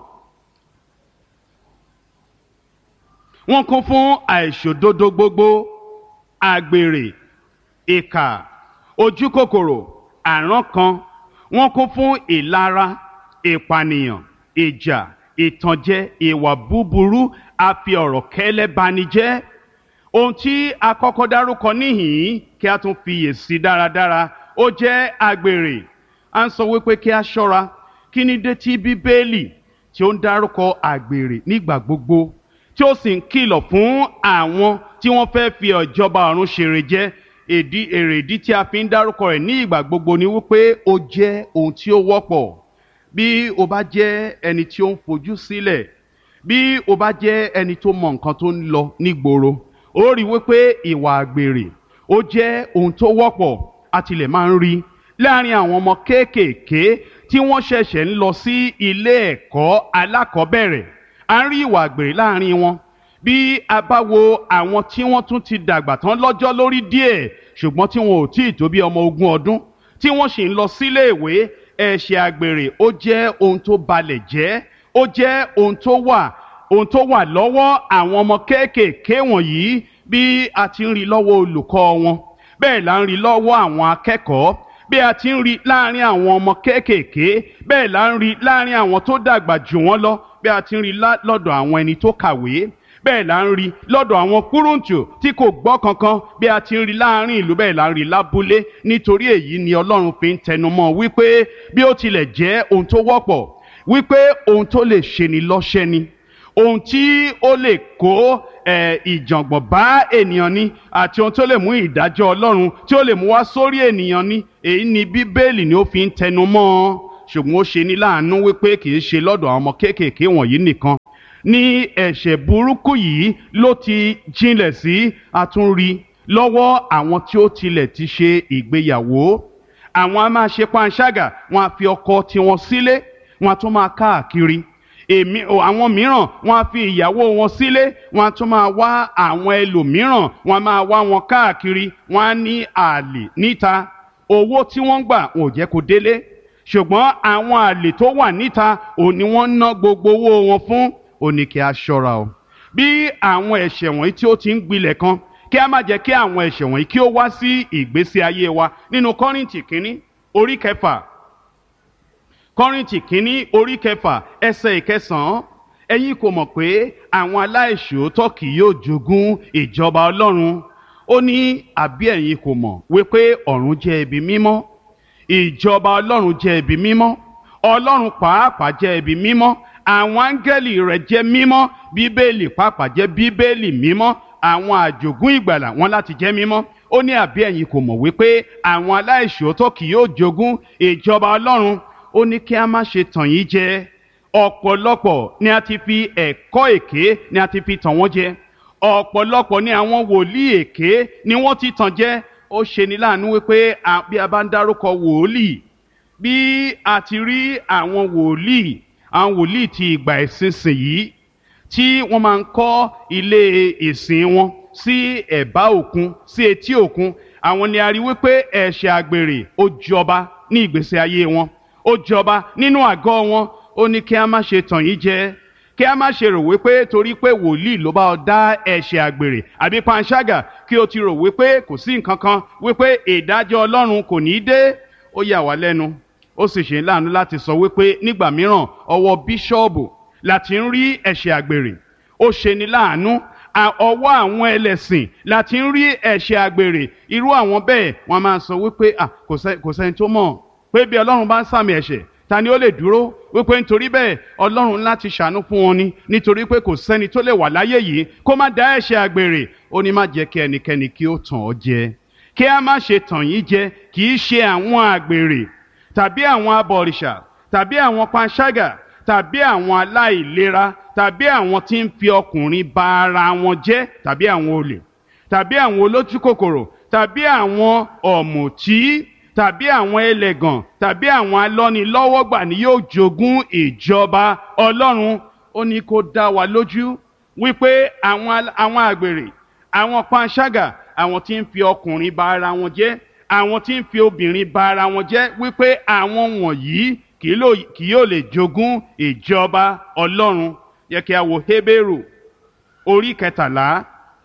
Wọ́n kún fún àìṣòdodo gbogbo, àgbèrè, ìkà, ojúkòkòrò, àrankàn. Wọ́n kún fún ìlara, ìpànìyàn, ìjà, ìtànjẹ, ìwà búburú, a fi ọ̀rọ̀ kẹ́lẹ́ bani jẹ́. Ohun tí a kọ́kọ́ dárúkọ níhìn kí a tún fiyèsí dáradára, ó jẹ́ àgbèrè. À ń sọ wípé kí a ṣọ́ra. Kí ni dé tí Bíbélì tí ó ń dárúkọ àgbèrè nígbà gbogbo tí ó sì ń kìlọ̀ fún àwọn tí wọ́n fẹ́ fi ìjọba ọ̀run ṣèrè jẹ? Èrèdí tí a fi ń dárúkọ rẹ̀ ní ìgbà gbogbo ni wípé ó jẹ́ ohun tí ó wọ́pọ̀. Bí o bá jẹ́ ẹni tí ó ń fojú sílẹ̀, bí o bá jẹ́ ẹni tó mọ nǹkan tó ń lọ nígboro, ó rí wípé ìwà àgbèrè ó jẹ́ ohun tó wọ́pọ̀. A tilẹ̀ máa ń rí láàrin àwọn ọmọ kéékèèké tí wọ́n ṣẹ̀ṣẹ̀ ń lọ sí ilé ẹ̀kọ́ alákọ̀ọ́bẹ̀rẹ̀. A ń rí ìwà àgbèrè láàrin wọn. Bí a bá wo àwọn tí wọ́n tún ti dàgbà tán lọ́jọ́ lórí díẹ̀ ṣùgbọ́n tí wọn ò tí ì tó bí ọmọ 20 ọdún tí wọ́n sì ń lọ sílé ìwé, ẹ̀ṣẹ̀ àgbèrè ó jẹ́ ohun tó balẹ̀ jẹ́, ó jẹ́ ohun tó wà lọ́wọ́ àwọn ọmọ kéékèèké wọ̀nyí. Bí a ti ń rí lọ́wọ́ olùkọ́ wọn, bẹ́ẹ̀ là ń rí lọ́wọ́ àwọn akẹ́kọ̀ọ́. Bí a ti ń rí láàrin àwọn ọmọ kéékèèké, bẹ́ẹ̀ là ń rí láàrin àwọn tó dàgbà jù wọ́n lọ. Bí a ti ń rí lọ́dọ̀ àwọn ẹni tó kàwé, bẹ́ẹ̀ là ń rí lọ́dọ̀ àwọn kúrúǹtù tí kò gbọ́ kankan. Bí a ti ń rí láàrin ìlú, bẹ́ẹ̀ là ń rí lábúlé. Nítorí èyí ni Ọlọ́run fi ń tẹnumọ́ wípé bí ó tilẹ̀ jẹ́ ohun tó wọ́pọ̀, wípé ohun tó lè ṣeni lọ́ṣẹ́ ni, ohun tí ó lè kó ìjàngbọ̀n bá ènìyàn ni àti ohun tó lè mú ìdájọ́ Ọlọ́run tí ó lè mú wá sórí ènìyàn ni èyí ni Bíbélì ni ó fi ń tẹnu mọ́ ọ ṣùgbọ́n ó ṣe ní láàánú wípé kì í ṣe lọ́dọ̀ àwọn ọmọ kéékèèké wọ̀nyí nìkan ní ẹ̀ṣẹ̀ burúkú yìí ló ti jinlẹ̀ sí àtúnrí lọ́wọ́ àwọn tí ó tilẹ̀ ti ṣe ìgbéyàwó àwọn a máa ṣe panṣágà wọn a fi ọkọ tiwọn sílé wọn a tún máa káàkiri àwọn mìíràn wọn a fi ìyàwó wọn sílé wọn a tún máa wá àwọn ẹlòmíràn wọn a máa wá wọn káàkiri wọn a ní àlè níta owó tí wọ́n gbà wọn ò jẹ́ kó délé ṣùgbọ́n àwọn àlè tó wà níta òun ni wọ́n ná gbogbo owó wọn fún òní kí a ṣọ́ra o bí àwọn ẹ̀ṣẹ̀ wọ̀nyí tí ó ti ń gbilẹ̀ kan kí a má jẹ́ kí àwọn ẹ̀ṣẹ̀ wọ̀nyí kí ó wá sí ìgbésí ayé wa nínú Kọ́ríńtì kínní orí kẹfà Kọ́ríńtì kínní orí kẹfà ẹsẹ̀ ìkẹsàn-án ẹ̀yin kò mọ̀ pé àwọn aláìṣòótọ́ kì yóò jogún ìjọba Ọlọ́run ó ní àbí ẹ̀yin kò mọ̀ wípé ọ̀run jẹ́ ibi mímọ́ ìjọba Ọlọ́run jẹ́ ibi mímọ́ Ọlọ́run pàápàá jẹ́ ibi mímọ́ àwọn áńgẹ́lì rẹ̀ jẹ́ mímọ́ Bíbélì pàápàá jẹ́ Bíbélì mímọ́ àwọn àjogún ìgbàlà wọn láti jẹ́ mímọ́ ó ní àbí ẹ̀yin kò mọ̀ wípé àwọn aláìṣòótọ́ kì yóò jogún ìjọba Ọlọ́run ó ní kí a má ṣe tàn yín jẹ ọ̀pọ̀lọpọ̀ ni a ti fi ẹ̀kọ́ èké ni a ti fi tàn wọ́n jẹ ọ̀pọ̀lọpọ̀ ni àwọn wòlíì èké ni wọ́n ti tàn jẹ ó ṣe ní láàánú wípé bí a bá ń dárúkọ wòlíì bí a ti rí àwọn wòlíì ti ìgbà ìsinsìnyí tí wọ́n máa ń kọ́ ilé ìsìn wọn sí ẹ̀bá òkun sí etí òkun àwọn ni a rí wípé ẹ̀ṣẹ̀ àgbèrè ó jọba ní ìgbésí ayé wọn ó jọba nínú àgọ́ wọn ó ní kí a má ṣe tàn yín jẹ kí a má ṣe rò wípé torí pé wòlíì ló bá ọ dá ẹ̀ṣẹ̀ àgbèrè àbí panṣágà kí o ti rò wípé kò sí nǹkan kan wípé ìdájọ́ Ọlọ́run kò ní dé ó yà wá lẹ́nu ó sì ṣe láàánú láti sọ wípé nígbà mìíràn ọwọ́ bíṣọ́ọ̀bù láti ń rí ẹ̀ṣẹ̀ àgbèrè ó ṣe ní láàánú ọwọ́ àwọn ẹlẹ́sìn láti ń rí ẹ̀ṣẹ̀ àgbèrè irú àwọn bẹ́ẹ̀ wọ́n máa sọ wípé kò sẹ́ni tó mọ̀ pé bí Ọlọ́run bá ń sàmì ẹ̀ṣẹ̀ ta ni ó lè dúró wípé nítorí bẹ́ẹ̀ Ọlọ́run láti ṣàánú fún wọn ni nítorí pé kò sẹ́ni tó lè wà láyé yìí kó má dá ẹ̀ṣẹ̀ àgbèrè ó ní má jẹ́ kí ẹnikẹ́ni kí ó tàn ọ́ jẹ kí a má ṣe tàn yín jẹ kì í ṣe àwọn àgbèrè tàbí àwọn abọ̀rìṣà tàbí àwọn panṣágà tàbí àwọn aláìlera tàbí àwọn tí ń fi ọkùnrin ba ara wọn jẹ́ tàbí àwọn olè tàbí àwọn olójúkòkòrò tàbí àwọn ọ̀mùtí tàbí àwọn ẹlẹ́gàn tàbí àwọn alọ́nilọ́wọ́gbà ni yóò jogún ìjọba Ọlọ́run ó ní kó dá wa lójú wípé àwọn àgbèrè àwọn panṣágà àwọn tí ń fi ọkùnrin ba ara wọn jẹ́ àwọn tí ń fi obìnrin ba ara wọn jẹ́ wípé àwọn wọ̀nyí kì yóò lè jogún ìjọba Ọlọ́run yẹ kí a wo Hébérù orí 13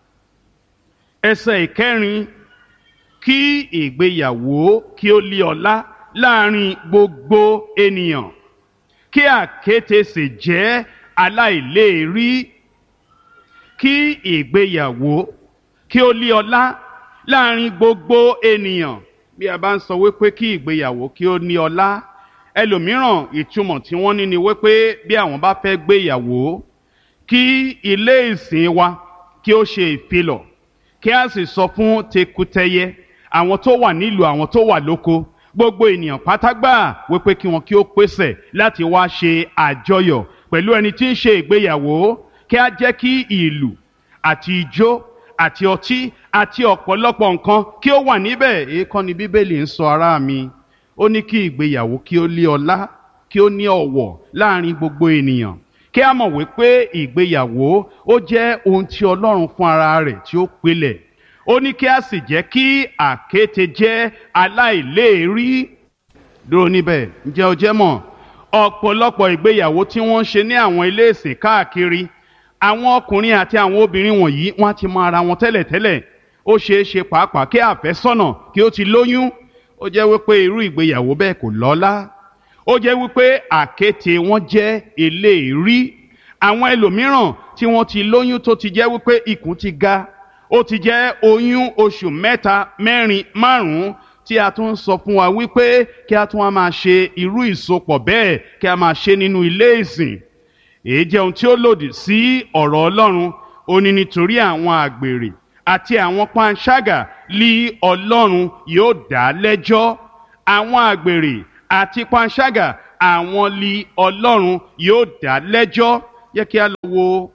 ẹsẹ̀ 4 kí ìgbéyàwó kí ó lé ọlá láàrin gbogbo ènìyàn kí àkéte sì jẹ́ aláìléèrí kí ìgbéyàwó kí ó lé ọlá láàrin gbogbo ènìyàn bí a bá ń sọ wípé kí ìgbéyàwó kí ó ní ọlá ẹlòmíràn ìtumọ̀ tí wọ́n ní ni wípé bí àwọn bá fẹ́ gbéyàwó kí ilé ìsìn wa kí ó ṣe ìfilọ̀ kí a sì sọ fún tekutẹyẹ àwọn tó wà nílùú àwọn tó wà lóko gbogbo ènìyàn pátágbà wípé kí wọn kí ó pèsè láti wá ṣe àjọyọ̀ pẹ̀lú ẹni tí ń ṣe ìgbéyàwó kí a jẹ́ kí ìlù àti ijó àti ọtí àti ọ̀pọ̀lọpọ̀ nǹkan kí ó wà níbẹ̀ èèkàn ni Bíbélì ń sọ ará mi ó ní kí ìgbéyàwó kí ó lé ọlá kí ó ní ọ̀wọ̀ láàrin gbogbo ènìyàn kí a mọ̀ wípé ìgbéyàwó ó jẹ́ ohun tí Ọlọ́run fún ara rẹ̀ tí ó pilẹ̀ ó ní kí a sì jẹ́ kí àkéte jẹ́ aláìléèrí dúró níbẹ̀ ǹjẹ́ o jẹ́ mọ̀ ọ̀pọ̀lọpọ̀ ìgbéyàwó tí wọ́n ń ṣe ní àwọn ilé ìsìn káàkiri àwọn ọkùnrin àti àwọn obìnrin wọ̀nyí wọ́n ti mọ ara wọn tẹ́lẹ̀tẹ́lẹ̀ ó ṣeé ṣe pàápàá kí àfẹ́sọ́nà kí ó ti lóyún ó jẹ́ wípé irú ìgbéyàwó bẹ́ẹ̀ kò lọ́lá ó jẹ́ wípé àkéte wọn jẹ́ eléèrí àwọn ẹlòmíràn tí wọ́n ti lóyún tó ti jẹ́ wípé ikùn ti ga ó ti jẹ́ oyún oṣù 3, 4, 5 tí a tún sọ fún wa wípé kí a tún wá máa ṣe irú ìsopọ̀ bẹ́ẹ̀ kí a máa ṣe nínú ilé ìsìn èyí jẹ́ ohun tí ó lòdì sí ọ̀rọ̀ Ọlọ́run ó ní nítorí àwọn àgbèrè àti àwọn panṣágà lí Ọlọ́run yóò dá lẹ́jọ́. Àwọn àgbèrè àti panṣágà àwọn lí Ọlọ́run yóò dá lẹ́jọ́. Yẹ kí a lọ wo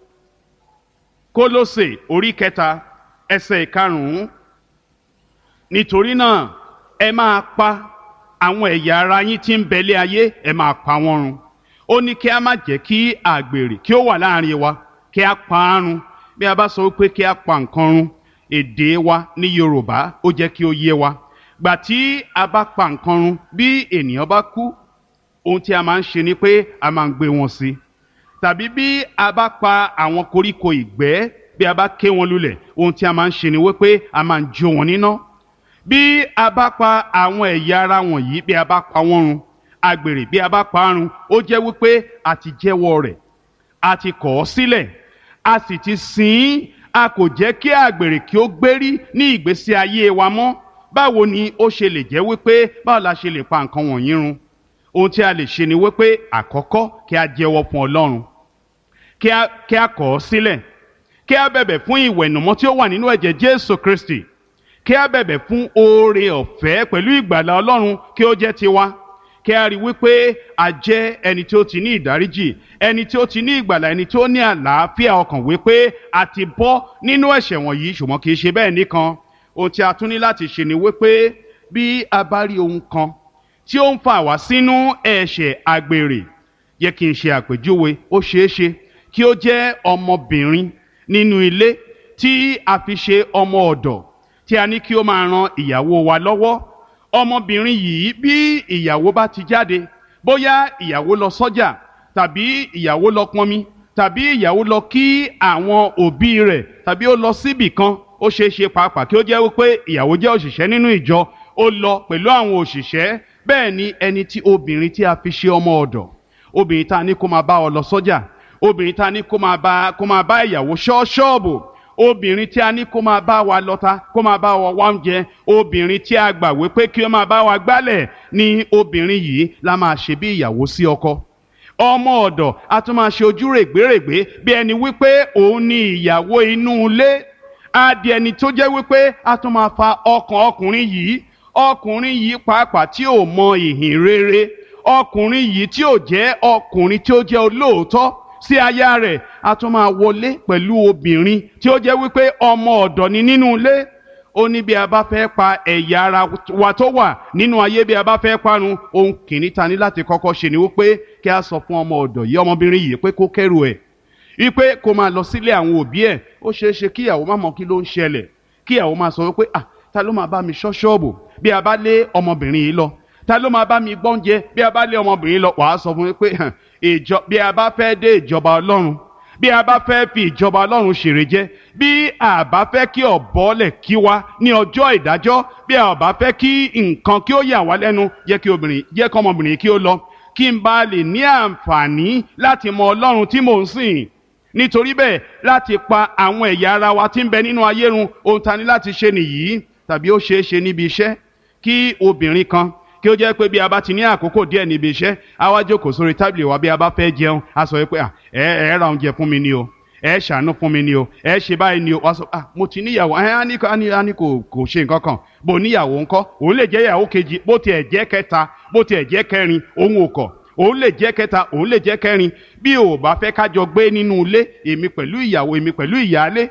Kólósè orí 3 ẹsẹ̀ 5. Nítorí náà ẹ máa pa àwọn ẹ̀yà ara yín tí ń bẹ̀lé ayé, ẹ máa pa wọ́n run. Ó ní kí a má jẹ́ kí àgbèrè kí ó wà láàrin wa, kí a pa á run. Bí a bá sọ pé kí a pa nǹkan run, èdè wa ní Yorùbá ó jẹ́ kí ó yé wa. Gbà tí a bá pa nǹkan run, bí ènìyàn bá kú, ohun tí a máa ń ṣe ni pé a máa ń gbé wọn sí. Tàbí bí a bá pa àwọn koríko ìgbẹ́, bí a bá ké wọn lulẹ̀, ohun tí a máa ń ṣe ni wípé a máa ń jó wọn níná. Bí a bá pa àwọn ẹ̀yà ara wọ̀nyí, bí a bá pa wọ́n run, àgbèrè bí a bá pa á run, ó jẹ́ wípé a ti jẹ́wọ́ rẹ̀, a ti kọ̀ ọ́ sílẹ̀, a sì ti sìn ín. A kò jẹ́ kí àgbèrè kí ó gbérí ní ìgbésí ayé wa mọ́. Báwo ni ó ṣe lè jẹ́ wípé báwo la ṣe lè pa nǹkan wọ̀nyí run? Ohun tí a lè ṣe ni wípé àkọ́kọ́ kí a jẹ́wọ́ fún Ọlọ́run, kí a kọ̀ ọ́ sílẹ̀, kí a bẹ̀bẹ̀ fún ìwẹ̀nùmọ́ tí ó wà nínú ẹ̀jẹ̀ Jésù Kristi, kí a bẹ̀bẹ̀ fún oore ọ̀fẹ́ pẹ̀lú ìgbàlà Ọlọ́run kí ó jẹ́ tiwa, kí a rí wípé a jẹ́ ẹni tí ó ti ní ìdáríjì, ẹni tí ó ti ní ìgbàlà, ẹni tí ó ní àlàáfíà ọkàn, wípé a ti bọ́ nínú ẹ̀ṣẹ̀ wọ̀nyí. Ṣùgbọ́n kì í ṣe bẹ́ẹ̀ nìkan. Ohun tí a tún ní láti ṣe ni wípé bí a bá rí ohun kan tí ó ń fà wá sínú ẹ̀ṣẹ̀ àgbèrè, yẹ kí n ṣe àpèjúwe. Ó ṣeé ṣe kí ó jẹ́ ọmọbìnrin nínú ilé tí a fi ṣe ọmọ ọ̀dọ̀, tí a ní kí ó máa ran ìyàwó wa lọ́wọ́. Ọmọbìnrin yìí bí ìyàwó bá ti jáde, bóyá ìyàwó lọ sọ́jà, tàbí ìyàwó lọ pọnmi, tàbí ìyàwó lọ kí àwọn òbí rẹ̀, tàbí ó lọ síbì kan, ó ṣeé ṣe pàápàá kí ó jẹ́ wípé ìyàwó jẹ́ òṣìṣẹ́ nínú ìjọ, ó lọ pẹ̀lú àwọn òṣìṣẹ́. Bẹ́ẹ̀ ni ẹni tí obìnrin tí a fi ṣe ọmọ ọ̀dọ̀, obìnrin tá a ní kó máa bá ọ lọ sọ́jà, obìnrin tá a ní kó máa bá ìyàwó ṣọ́ ṣọ́ọ̀bù, obìnrin tí a ní kó máa bá wa lọ́ta, kó máa bá wa wá oúnjẹ, obìnrin tí a gbà wípé kí ó máa bá wa gbálẹ̀, ni obìnrin yìí la máa ṣe bí ìyàwó sí ọkọ. Ọmọ ọ̀dọ̀ a tún máa ṣe ojú règbèrègbè bí ẹni wípé òun ni ìyàwó inú ilé. A di ẹni tó jẹ́ wípé a tún máa fa ọkàn ọkùnrin yìí pàápàá tí ò mọ ìhìn rere, ọkùnrin yìí tí ò jẹ́ ọkùnrin tí ó jẹ́ olóòótọ́ sí aya rẹ̀. A tún máa wọlé pẹ̀lú obìnrin tí ó jẹ́ wípé ọmọ ọ̀dọ̀ ni nínú ilé. Ó ní bí a bá fẹ́ pa ẹ̀yà ara wa tó wà nínú ayé, bí a bá fẹ́ parun, ohun kìíní ta ní láti kọ́kọ́ ṣe ni wípé kí a sọ fún ọmọ ọ̀dọ̀ yìí, ọmọbìnrin yìí, pé kó kẹ́rù ẹ̀, wípé kó máa lọ sílé àwọn òbí ẹ̀. Ó ṣeé ṣe kí ìyàwó má mọ kí ló ń ṣẹlẹ̀, kí ìyàwó máa sọ wípé ta ló máa bá mi ṣọ́ ṣọ́ọ̀bù bí a bá lé ọmọbìnrin yìí lọ, ta ló máa bá mi gbọ́únjẹ bí a bá lé ọmọbìnrin yìí lọ. Wàá sọ fún mi pé bí a bá fẹ́ dé ìjọba Ọlọ́run, bí a bá fẹ́ fi ìjọba Ọlọ́run ṣèrè jẹ, bí a bá fẹ́ kí ọ̀bọ̀lẹ̀ kí wa ní ọjọ́ ìdájọ́, bí a bá fẹ́ kí nǹkan kí ó yà wá lẹ́nu, jẹ́ kí ọmọbìnrin kí ó lọ, kí n bá lè ní àǹfààní láti mọ Ọlọ́run tí mò ń sìn. Nítorí bẹ́ẹ̀, láti pa àwọn ẹ̀yà ara wa tí ń bẹ nínú ayé run, ohun ta ní láti ṣe nìyí. Tàbí ó ṣeé ṣe níbi iṣẹ́ kí obìnrin kan kí ó jẹ́ pé bí a bá ti ní àkókò díẹ̀ níbi iṣẹ́, a wá jókòó sórí tábìlì wa bí a bá fẹ́ jẹun, a sọ pé ẹ ra oúnjẹ fún mi ni o, ẹ ṣàánú fún mi ni o, ẹ ṣe báyìí ni o. Wá sọ mo ti níyàwó, á ní kò ṣe nǹkan kan. Bó níyàwó ńkọ́, òun lè jẹ́ ìyàwó kejì, bó tiẹ̀ jẹ́ kẹta, bó tiẹ̀ jẹ́ kẹrin, òun ò kọ̀. Òun lè jẹ́ kẹta, òun lè jẹ́ kẹrin. Bí o bá fẹ́ kájọ gbé nínú ilé, èmi pẹ̀lú ìyàwó, èmi pẹ̀lú ìyálé,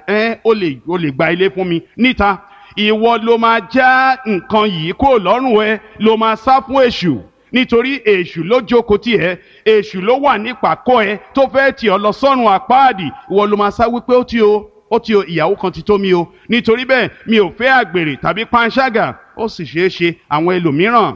ó lè gba ilé fún mi níta. Ìwọ ló máa já nǹkan yìí kúrò lọ́rùn ẹ, ló máa sá fún èṣù, nítorí èṣù ló jókòó tì ẹ́, èṣù ló wà nípàkọ́ ẹ tó fẹ́ tì ọ́ lọ sọ́run àpáàdì. Ìwọ ló máa sá wípé ó ti o, ìyàwó kan ti tó mi o. Nítorí bẹ́ẹ̀ mi ò fẹ́ àgbèrè tàbí panṣágà. Ó sì ṣeé ṣe àwọn ẹlòmíràn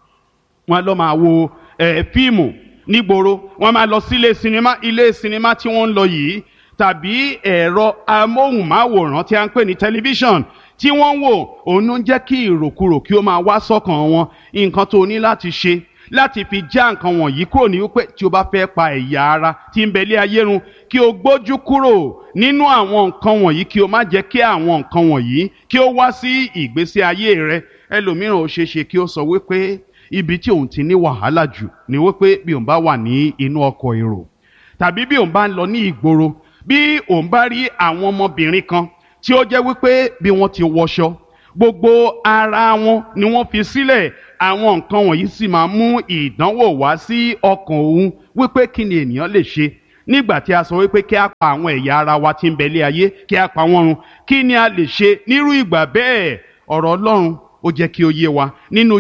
wọn lọ máa wo fíìmù nígboro, wọn máa lọ sí ilé sinimá tí wọ́n ń lọ yìí, tàbí ẹ̀rọ amóhùnmáwòrán tí a ń pè ní tẹlifíṣàn tí wọ́n ń wò. Òun ló ń jẹ́ kí ìròkurò kí ó máa wá sọ́kàn wọn. Nǹkan tó ní láti ṣe láti fi já nǹkan wọ̀nyí kúrò ní wípé tí o bá fẹ́ pa ẹ̀yà ara tí ń bẹ lé ayé run, kí o gbójú kúrò nínú àwọn nǹkan wọ̀nyí, kí o má jẹ́ kí àwọn nǹkan wọ̀nyí kí ó wá sí ìgbésí ayé rẹ. Ẹlòmíràn ó ṣeé ṣe kí ó sọ wípé ibi tí òun ti ní wàhálà jù ni wípé bí òun bá wà ní inú ọkọ̀ èrò, tàbí bí òun bá ń lọ ní ìgboro, bí òun bá rí àwọn ọmọbìnrin kan tí ó jẹ́ wípé bí wọ́n ti wọṣọ gbogbo ara wọn ni wọ́n fi sílẹ̀, àwọn nǹkan wọ̀nyí sì máa mú ìdánwò wá sí ọkàn òun wípé kí ni ènìyàn lè ṣe nígbà tí a sọ wípé kí a pa àwọn ẹ̀yà ara wa tí ń bẹ lé ayé kí a pa wọ́n run. Kí ni a lè ṣe nírú ìgbà bẹ́ẹ̀? ọ̀rọ̀ Ọlọ́run ó jẹ́ kí ó yé wa nínú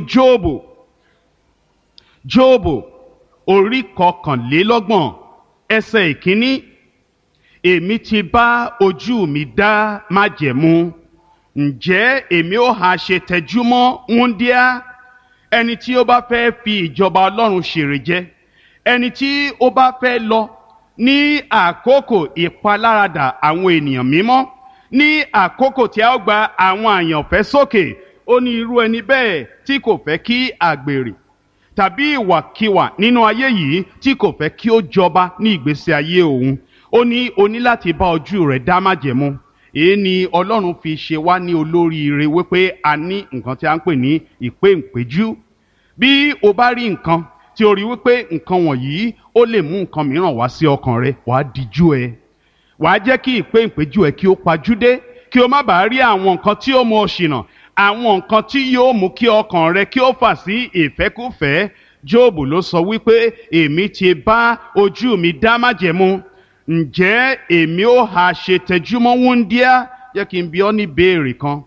Jóòbù orí 21 ẹsẹ̀ 1. Èmi ti bá ojú mi dá májẹ̀mú, ǹjẹ́ èmi ó ha ṣe tẹjúmọ́ wúńdíá? Ẹni tí ó bá fẹ́ fi ìjọba Ọlọ́run ṣèrè jẹ, ẹni tí ó bá fẹ́ lọ ní àkókò ìpaláradà àwọn ènìyàn mímọ́, ní àkókò tí a ó gba àwọn àyànfẹ́ sókè, ó ní irú ẹni bẹ́ẹ̀ tí kò fẹ́ kí àgbèrè tàbí ìwàkiwà nínú ayé yìí, tí kò fẹ́ kí ó jọba ní ìgbésí ayé òun, ó ní o ní láti bá ojú rẹ̀ dá májẹ̀mú. Èyí ni Ọlọ́run fi ṣe wá ní olóríire wípé a ní nǹkan tí a ń pè ní ìpéǹpéjú. Bí o bá rí nǹkan tí o rí wípé nǹkan wọ̀nyí ó lè mú nǹkan mìíràn wá sí ọkàn rẹ, wàá dijú ẹ, wàá jẹ́ kí ìpéǹpéjú ẹ kí ó pajúdé, kí o má bàa rí àwọn nǹkan tí ó mú ọ ṣìnà, àwọn nǹkan tí yóò mú kí ọkàn rẹ kí ó fà sí ìfẹ́kúfẹ̀ẹ́. Jóòbù ló sọ wípé èmi ti bá ojú mi dá májẹ̀mú, ǹjẹ́ èmi ó ha ṣe tẹjúmọ́ wúńdíá? Jẹ́ kí n bi ọ́ ní béèrè kan.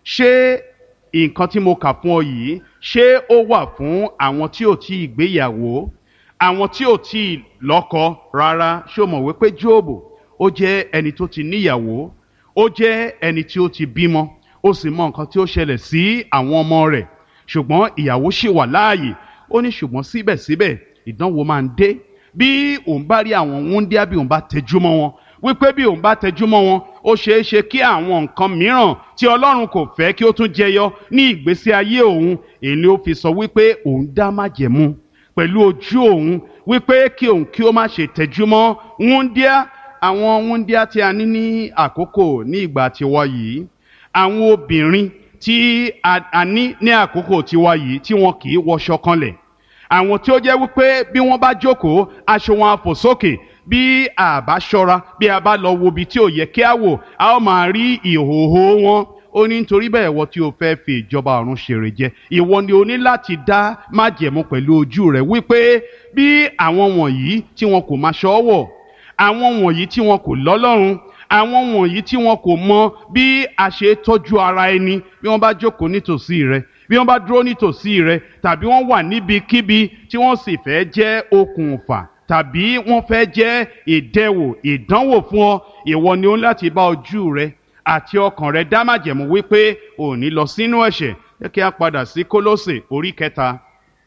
Ṣé nǹkan tí mo kà fún ọ yìí, ṣé ó wà fún àwọn tí ò tí ì gbéyàwó, àwọn tí ò tí ì lọ́kọ? Rárá. Ṣé o mọ̀ wípé Jóòbù ó jẹ́ ẹni tó ti níyàwó, ó jẹ́ ẹni tí ó ti bímọ, ó sì mọ nǹkan tí ó ṣẹlẹ̀ sí àwọn ọmọ rẹ̀, ṣùgbọ́n ìyàwó ṣì wà láàyè. Ó ní ṣùgbọ́n síbẹ̀síbẹ̀ ìdánwò máa ń dé. Bí òun bá rí àwọn wúńdíá, bí òun bá tẹjúmọ́ wọn, wípé bí òun bá tẹjúmọ́ wọn, ó ṣeé ṣe kí àwọn nǹkan mìíràn tí Ọlọ́run kò fẹ́ kí ó tún jẹyọ ní ìgbésí ayé òun. Èyí ni ó fi sọ wípé òun dá májẹ̀mú pẹ̀lú ojú òun wípé kí òun kí ó má ṣe tẹjúmọ́ wúńdíá. Àwọn wúńdíá tí a ní àkókò ní ìgbà tiwa yìí, àwọn obìnrin tí a ní àkókò tiwa yìí tí wọn kì í wọṣọ kanlẹ̀, àwọn tí ó jẹ́ wípé bí wọ́n bá jókòó aṣọ wọn á fò sókè, bí a bá ṣọ́ra, bí a bá lọ wo ibi tí ò yẹ kí a wò, a ó máa rí ìhòòhò wọn. Ó ní nítorí bẹ́ẹ̀ ìwọ tí o fẹ́ fi ìjọba ọ̀run ṣèrè jẹ, ìwọ ni o ní láti dá májẹ̀mú pẹ̀lú ojú rẹ wípé bí àwọn wọ̀nyí tí wọn kò máa ṣọ́wọ̀, àwọn wọ̀nyí tí wọn kò lọ́lọ́run, àwọn wọ̀nyí tí wọn kò mọ bí a ṣe tọ́jú ara ẹni, bí wọ́n bá jókòó nítòsí rẹ, bí wọ́n bá dúró nítòsí rẹ, tàbí wọ́n wà níbikíbi tí wọ́n sì fẹ́ jẹ́ okùnfà tàbí wọ́n fẹ́ jẹ́ ìdánwò fún ọ, ìwọ ni ó ní láti bá ojú rẹ àti ọkàn rẹ dá májẹ̀mú wípé ò ní lọ sínú ẹ̀ṣẹ̀. Jẹ́ kí a padà sí Kólósè orí 3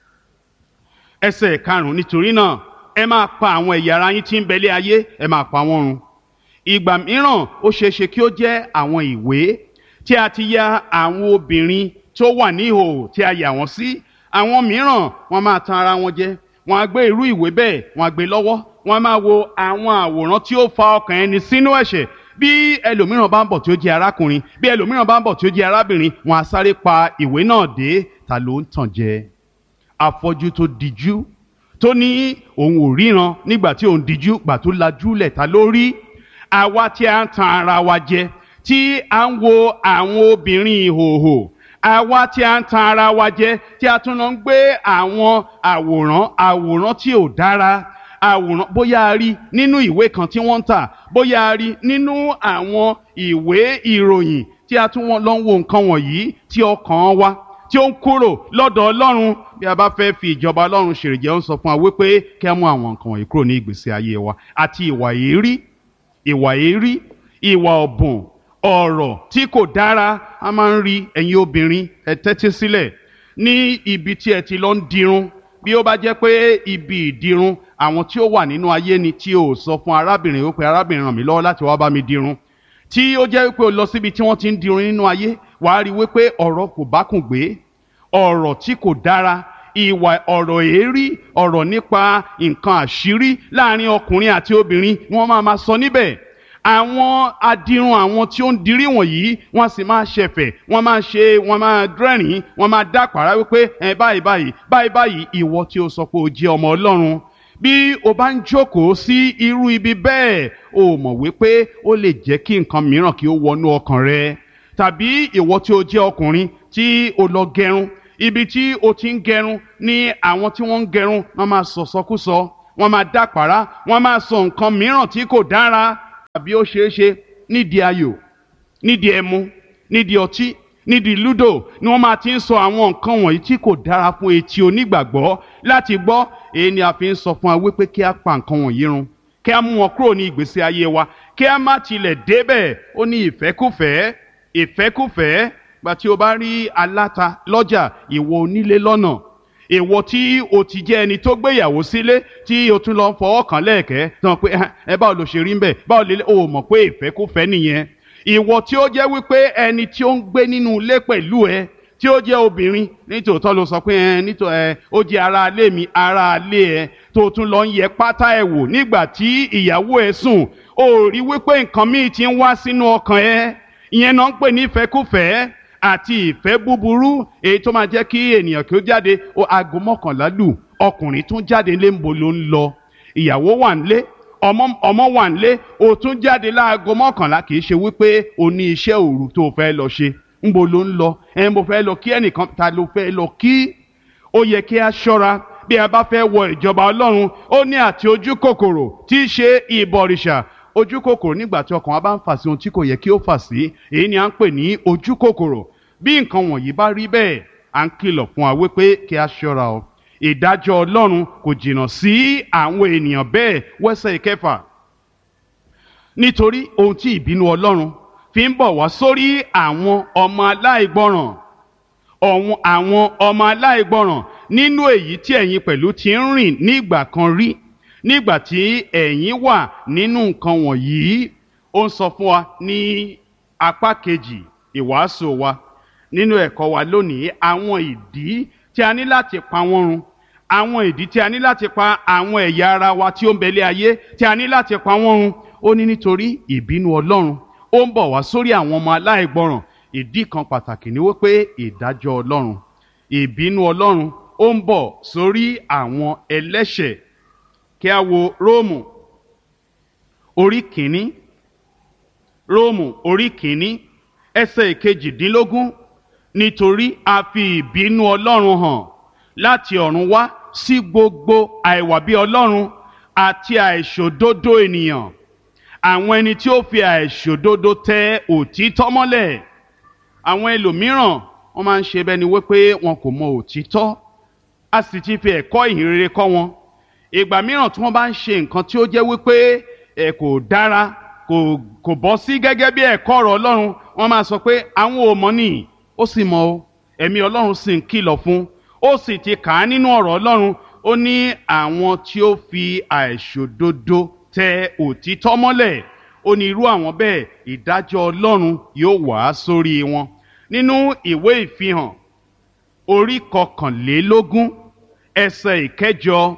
ẹsẹ̀ 5. Nítorí náà ẹ máa pa àwọn ẹ̀yà ara yín tí ń bẹ lé ayé, ẹ máa pa wọ́n run. Ìgbà mìíràn ó ṣeéṣe kí ó jẹ́ àwọn ìwé tí a ti ya àwọn obìnrin tó wà ní ìhòòhò tí a yà wọ́n sí. Àwọn mìíràn wọ́n máa tan ara wọn jẹ, wọ́n á gbé irú ìwé bẹ́ẹ̀, wọ́n á gbé lọ́wọ́, wọ́n á máa wo àwọn àwòrán tí ó fa ọkàn ẹni sínú ẹ̀ṣẹ̀. Bí ẹlòmíràn bá ń bọ̀ tí ó jẹ́ arákùnrin, bí ẹlòmíràn bá ń bọ̀ tí ó jẹ́ arábìnrin, wọ́n á sáré pa ìwé náà dé. Ta ló ń tàn jẹ? Afọ́jú tó dijú tó ní òun ò ríran nígbà tí òun dijú, gbà tó lajúlẹ̀, ta ló rí? Àwa tí a ń tan ara wa jẹ, tí a ń wo àwọn obìnrin ìhòòhò, àwa tí a ń tan ara wa jẹ, tí a tún lọ ń gbé àwọn àwòrán tí ò dára, àwòrán bóyá a rí nínú ìwé kan tí wọ́n ń tà, bóyá a rí nínú àwọn ìwé ìròyìn, tí a tún lọ ń wo nǹkan wọ̀nyí, tí ọkàn wa tí ó ń kúrò lọ́dọ̀ Ọlọ́run. Bí a bá fẹ́ fi ìjọba Ọlọ́run ṣèrè jẹ, ó ń sọ fún wa wípé kí a mú àwọn nǹkan wọ̀nyí kúrò ní ìgbésí ayé wa. Àti ìwà èérí, ìwà ọ̀bùn, ọ̀rọ̀ tí kò dára. A máa ń rí ẹ̀yin obìnrin, ẹ tẹ́tí sílẹ̀, ní ibi tí ẹ ti lọ ń dirun. Bí ó bá jẹ́ pé ibi ìdirun àwọn tí ó wà nínú ayé ni, tí o sọ fún arábìnrin wípé arábìnrin ràn mí lọ́wọ́ láti wá bá mi dirun, tí ó jẹ́ wípé o lọ síbi tí wọ́n ti ń dirun nínú ayé, wàá rí wípé ọ̀rọ̀ kò bákùn gbé, ọ̀rọ̀ tí kò dára, ọ̀rọ̀ èérí, ọ̀rọ̀ nípa nǹkan àṣírí láàrin ọkùnrin àti obìnrin ni wọ́n máa sọ níbẹ̀. Àwọn adirun, àwọn tí ó ń dirí wọ̀nyí, wọ́n sì máa ṣẹ̀fẹ̀, wọ́n máa dẹ́rìn, wọ́n máa dápàrá wípé báyìí, ìwọ tí ó sọ pé o jẹ́ ọmọ Ọlọ́run, bí o bá ń jókòó sí irú ibi bẹ́ẹ̀ o mọ̀ wípé ó lè jẹ́ kí nǹkan mìíràn kí ó wọnú ọkàn rẹ. Tàbí ìwọ tí o jẹ́ ọkùnrin tí o lọ gẹrun, ibi tí o ti ń gẹrun ni àwọn tí wọ́n ń gẹrun wọ́n máa sọ̀sọkúsọ, wọ́n máa dápàrá, wọ́n máa sọ nǹkan mìíràn tí kò dára. Tàbí ó ṣeé ṣe nídìí ayò, nídìí ẹmu, nídìí ọtí, nídìí lúdò ni wọ́n máa ti ń sọ àwọn nǹkan wọ̀nyí tí kò dára fún etí onígbàgbọ́ láti gbọ́. Èyí ni a fi ń sọ fún wa wípé kí a pa nǹkan wọ̀nyí run, kí a mú wọn kúrò ní ìgbésí ayé wa, kí a má tilẹ̀ débẹ̀. Ó ní ìfẹ́kúfẹ̀ẹ́ gbà tí o bá rí aláta lọ́jà, ìwọ onílé lọ́nà, ìwọ tí o ti jẹ́ ẹni tó gbéyàwó sílé tí o tún lọ fọwọ́ kàn lẹ́ẹ̀kẹ́ tán pé ẹ báwo ló ṣe rí ń bẹ̀, báwo lè o mọ̀ pé ìfẹ́kúfẹ̀ẹ́ nìyẹn. Ìwọ tí ó jẹ́ wípé ẹni tí ó ń gbé nínú ilé pẹ̀lú ẹ tí ó jẹ́ obìnrin, nítòótọ́ ló sọ pé ó jẹ́ ara ilé mi, ara ilé ẹ, tó tún lọ ń yẹ pátá ẹ wò nígbà tí ìyàwó ẹ sùn, ó rí wípé nǹkan míì ti ń wá sínú ọkàn ẹ. Ìyẹn náà ń pè ní ìfẹ́kúfẹ̀ẹ́ àti ìfẹ́ búburú, èyí tó máa jẹ́ kí ènìyàn kí ó jáde aago 11 lù, ọkùnrin tún jáde lé ńbo ló ń lọ, ìyàwó wà nílé, ọmọ wà nílé, o tún jáde láago 11. Kì í ṣe wípé o ní iṣẹ́ òru tó fẹ́ lọ ṣe, ńbo ló ń lọ, mo fẹ́ lọ kí ẹnìkan, ta ló fẹ́ lọ kí? Ó yẹ kí a ṣọ́ra bí a bá fẹ́ wọ ìjọba Ọlọ́run. Ó ní àti ojú kòkòrò tí í ṣe ìbọ̀rìṣà. Ojú kòkòrò nígbà tí ọkàn wa bá ń fà sí ohun tí kò yẹ kí ó fà sí, èyí ni à ń pè ní ojú kòkòrò. Bí nǹkan wọ̀nyí bá rí bẹ́ẹ̀, à ń kìlọ̀ fún wa wípé kí a ṣọ́ra o. Ìdájọ́ Ọlọ́run kò jìnnà sí àwọn ènìyàn bẹ́ẹ̀. Wẹ́sẹ̀ 6. Nítorí ohun tí ìbínú Ọlọ́run fi ń bọ̀ wá sórí àwọn ọmọ aláìgbọràn, àwọn ọmọ aláìgbọràn nínú èyí tí ẹ̀yin pẹ̀lú ti ń rìn nígbà kan rí, nígbà tí ẹ̀yin wà nínú nǹkan wọ̀nyí. Ó ń sọ fún wa ní apá kejì ìwàásù wa nínú ẹ̀kọ́ wa lónìí àwọn ìdí tí a ní láti pa wọ́n run, àwọn ìdí tí a ní láti pa àwọn ẹ̀yà ara wa tí ó ń bẹ̀lẹ̀ ayé tí a ní láti pa wọ́n run. Ó ní nítorí ìbínú Ọlọ́run ó ń bọ̀ wá sórí àwọn ọmọ aláìgbọràn. Ìdí kan pàtàkì ni wípé ìdájọ́ Ọlọ́run, ìbínú Ọlọ́run ó ń bọ̀ sórí àwọn ẹlẹ́ṣẹ̀. Kí a wo Róòmù orí kìíní, Róòmù orí kìíní ẹsẹ̀ 18. Nítorí a fi ìbínú Ọlọ́run hàn láti ọ̀run wá sí gbogbo àìwà bí Ọlọ́run àti àìṣòdodo ènìyàn, àwọn ẹni tí ó fi àìṣòdodo tẹ òtítọ́ mọ́lẹ̀. Àwọn ẹlòmíràn wọ́n máa ń ṣe bẹ́ẹ̀ ni wípé wọn kò mọ òtítọ́, a sì ti fi ẹ̀kọ́ ìhìnrere kọ́ wọn. Ìgbà mìíràn tí wọ́n bá ń ṣe nǹkan tí ó jẹ́ wípé kò dára, kò bọ́ sí gẹ́gẹ́ bí ẹ̀kọ́ ọ̀rọ̀ Ọlọ́run, wọ́n máa sọ pé àwọn ò mọ̀ nìyí. Ó sì mọ̀ o, ẹ̀mí Ọlọ́run sì ń kìlọ̀ fún, ó sì ti kà á nínú ọ̀rọ̀ Ọlọ́run. Ó ní àwọn tí ó fi àìṣòdodo tẹ òtítọ́ mọ́lẹ̀, ó ní irú àwọn bẹ́ẹ̀ ìdájọ́ Ọlọ́run yóò wá sórí wọn. Nínú ìwé Ìfihàn orí 21 ẹsẹ̀ 9,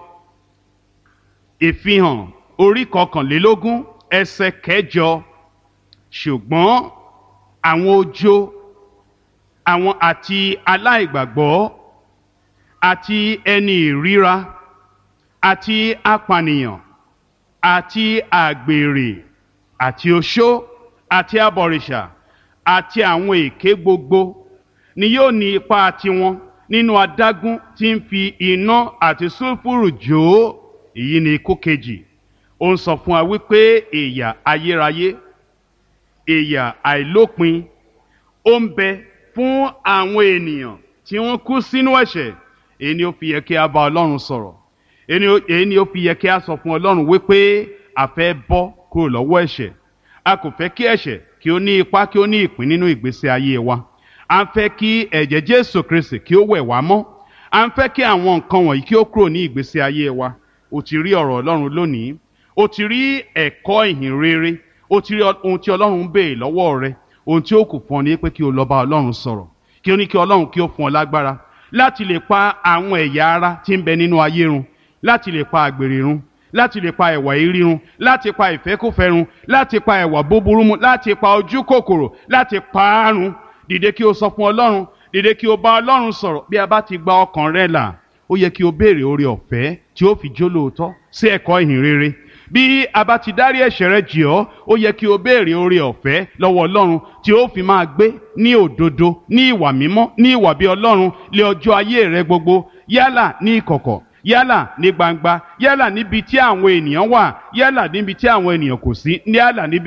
Ìfihàn orí 21 ẹsẹ̀ 9. Ṣùgbọ́n àwọn ojo, àwọn àti aláìgbàgbọ́ àti ẹni ìríra àti apànìyàn àti àgbèrè àti oṣó àti abọ̀rìṣà àti àwọn èké gbogbo ni yóò ní ipa tiwọn nínú adágún tí ń fi iná àti sulfuru jó. Èyí ni ikú kejì. Ó ń sọ fún wa wípé ìyà ayérayé, ìyà àìlópin ó ń bẹ fún àwọn ènìyàn tí wọ́n kú sínú ẹ̀ṣẹ̀. Èyí ni ó fi yẹ kí a bá Ọlọ́run sọ̀rọ̀. Èyí ni ó fi yẹ kí a sọ fún Ọlọ́run wípé a fẹ́ bọ́ kúrò lọ́wọ́ ẹ̀ṣẹ̀. A kò fẹ́ kí ẹ̀ṣẹ̀ kí ó ní ipa, kí ó ní ìpín nínú ìgbésí ayé wa. A ń fẹ́ kí ẹ̀jẹ̀ Jésù Kristi kí ó wẹ̀ wá mọ́. A ń fẹ́ kí àwọn nǹkan wọ̀nyí kí ó kúrò ní ìgbésí ayé wa. O ti rí ọ̀rọ̀ Ọlọ́run lónìí, o ti rí ẹ̀kọ́ ìhìnrere, o ti rí ohun tí Ọlọ́run ń béè lọ́wọ́ rẹ. Ohun tí ó kù fún ọ ni pé kí o lọ bá Ọlọ́run sọ̀rọ̀, kí o ní kí Ọlọ́run kí ó fún ọ lágbára láti lè pa àwọn ẹ̀yà ara tí ń bẹ nínú ayé run, láti lè pa àgbèrè run, láti lè pa ẹ̀wà èérí run, láti pa ìfẹ́kúfẹ̀ẹ́ run, láti pa ẹ̀wà búburú mu, láti pa ojú kòkòrò, láti pa á run. Dìde kí o sọ fún Ọlọ́run, dìde kí o bá Ọlọ́run sọ̀rọ̀. Bí a bá ti gba ọkàn rẹ là, ó yẹ kí o béèrè oore ọ̀fẹ́ tí ó fi jólóòtọ́ sí ẹ̀kọ́ ìhìn rere. Bí a bá ti dárí ẹ̀ṣẹ̀ rẹ jì ọ́, ó yẹ kí o béèrè oore ọ̀fẹ́ lọ́wọ́ Ọlọ́run tí ó fi máa gbé ní òdodo, ní ìwà mímọ́, ní ìwà bí Ọlọ́run lé ọjọ́ ayé rẹ gbogbo, yálà ní ìkọ̀kọ̀, yálà ní gbangba, yálà níbi tí àwọn ènìyàn wà, yálà níbi tí àwọn ènìyàn kò sí, yálà níbi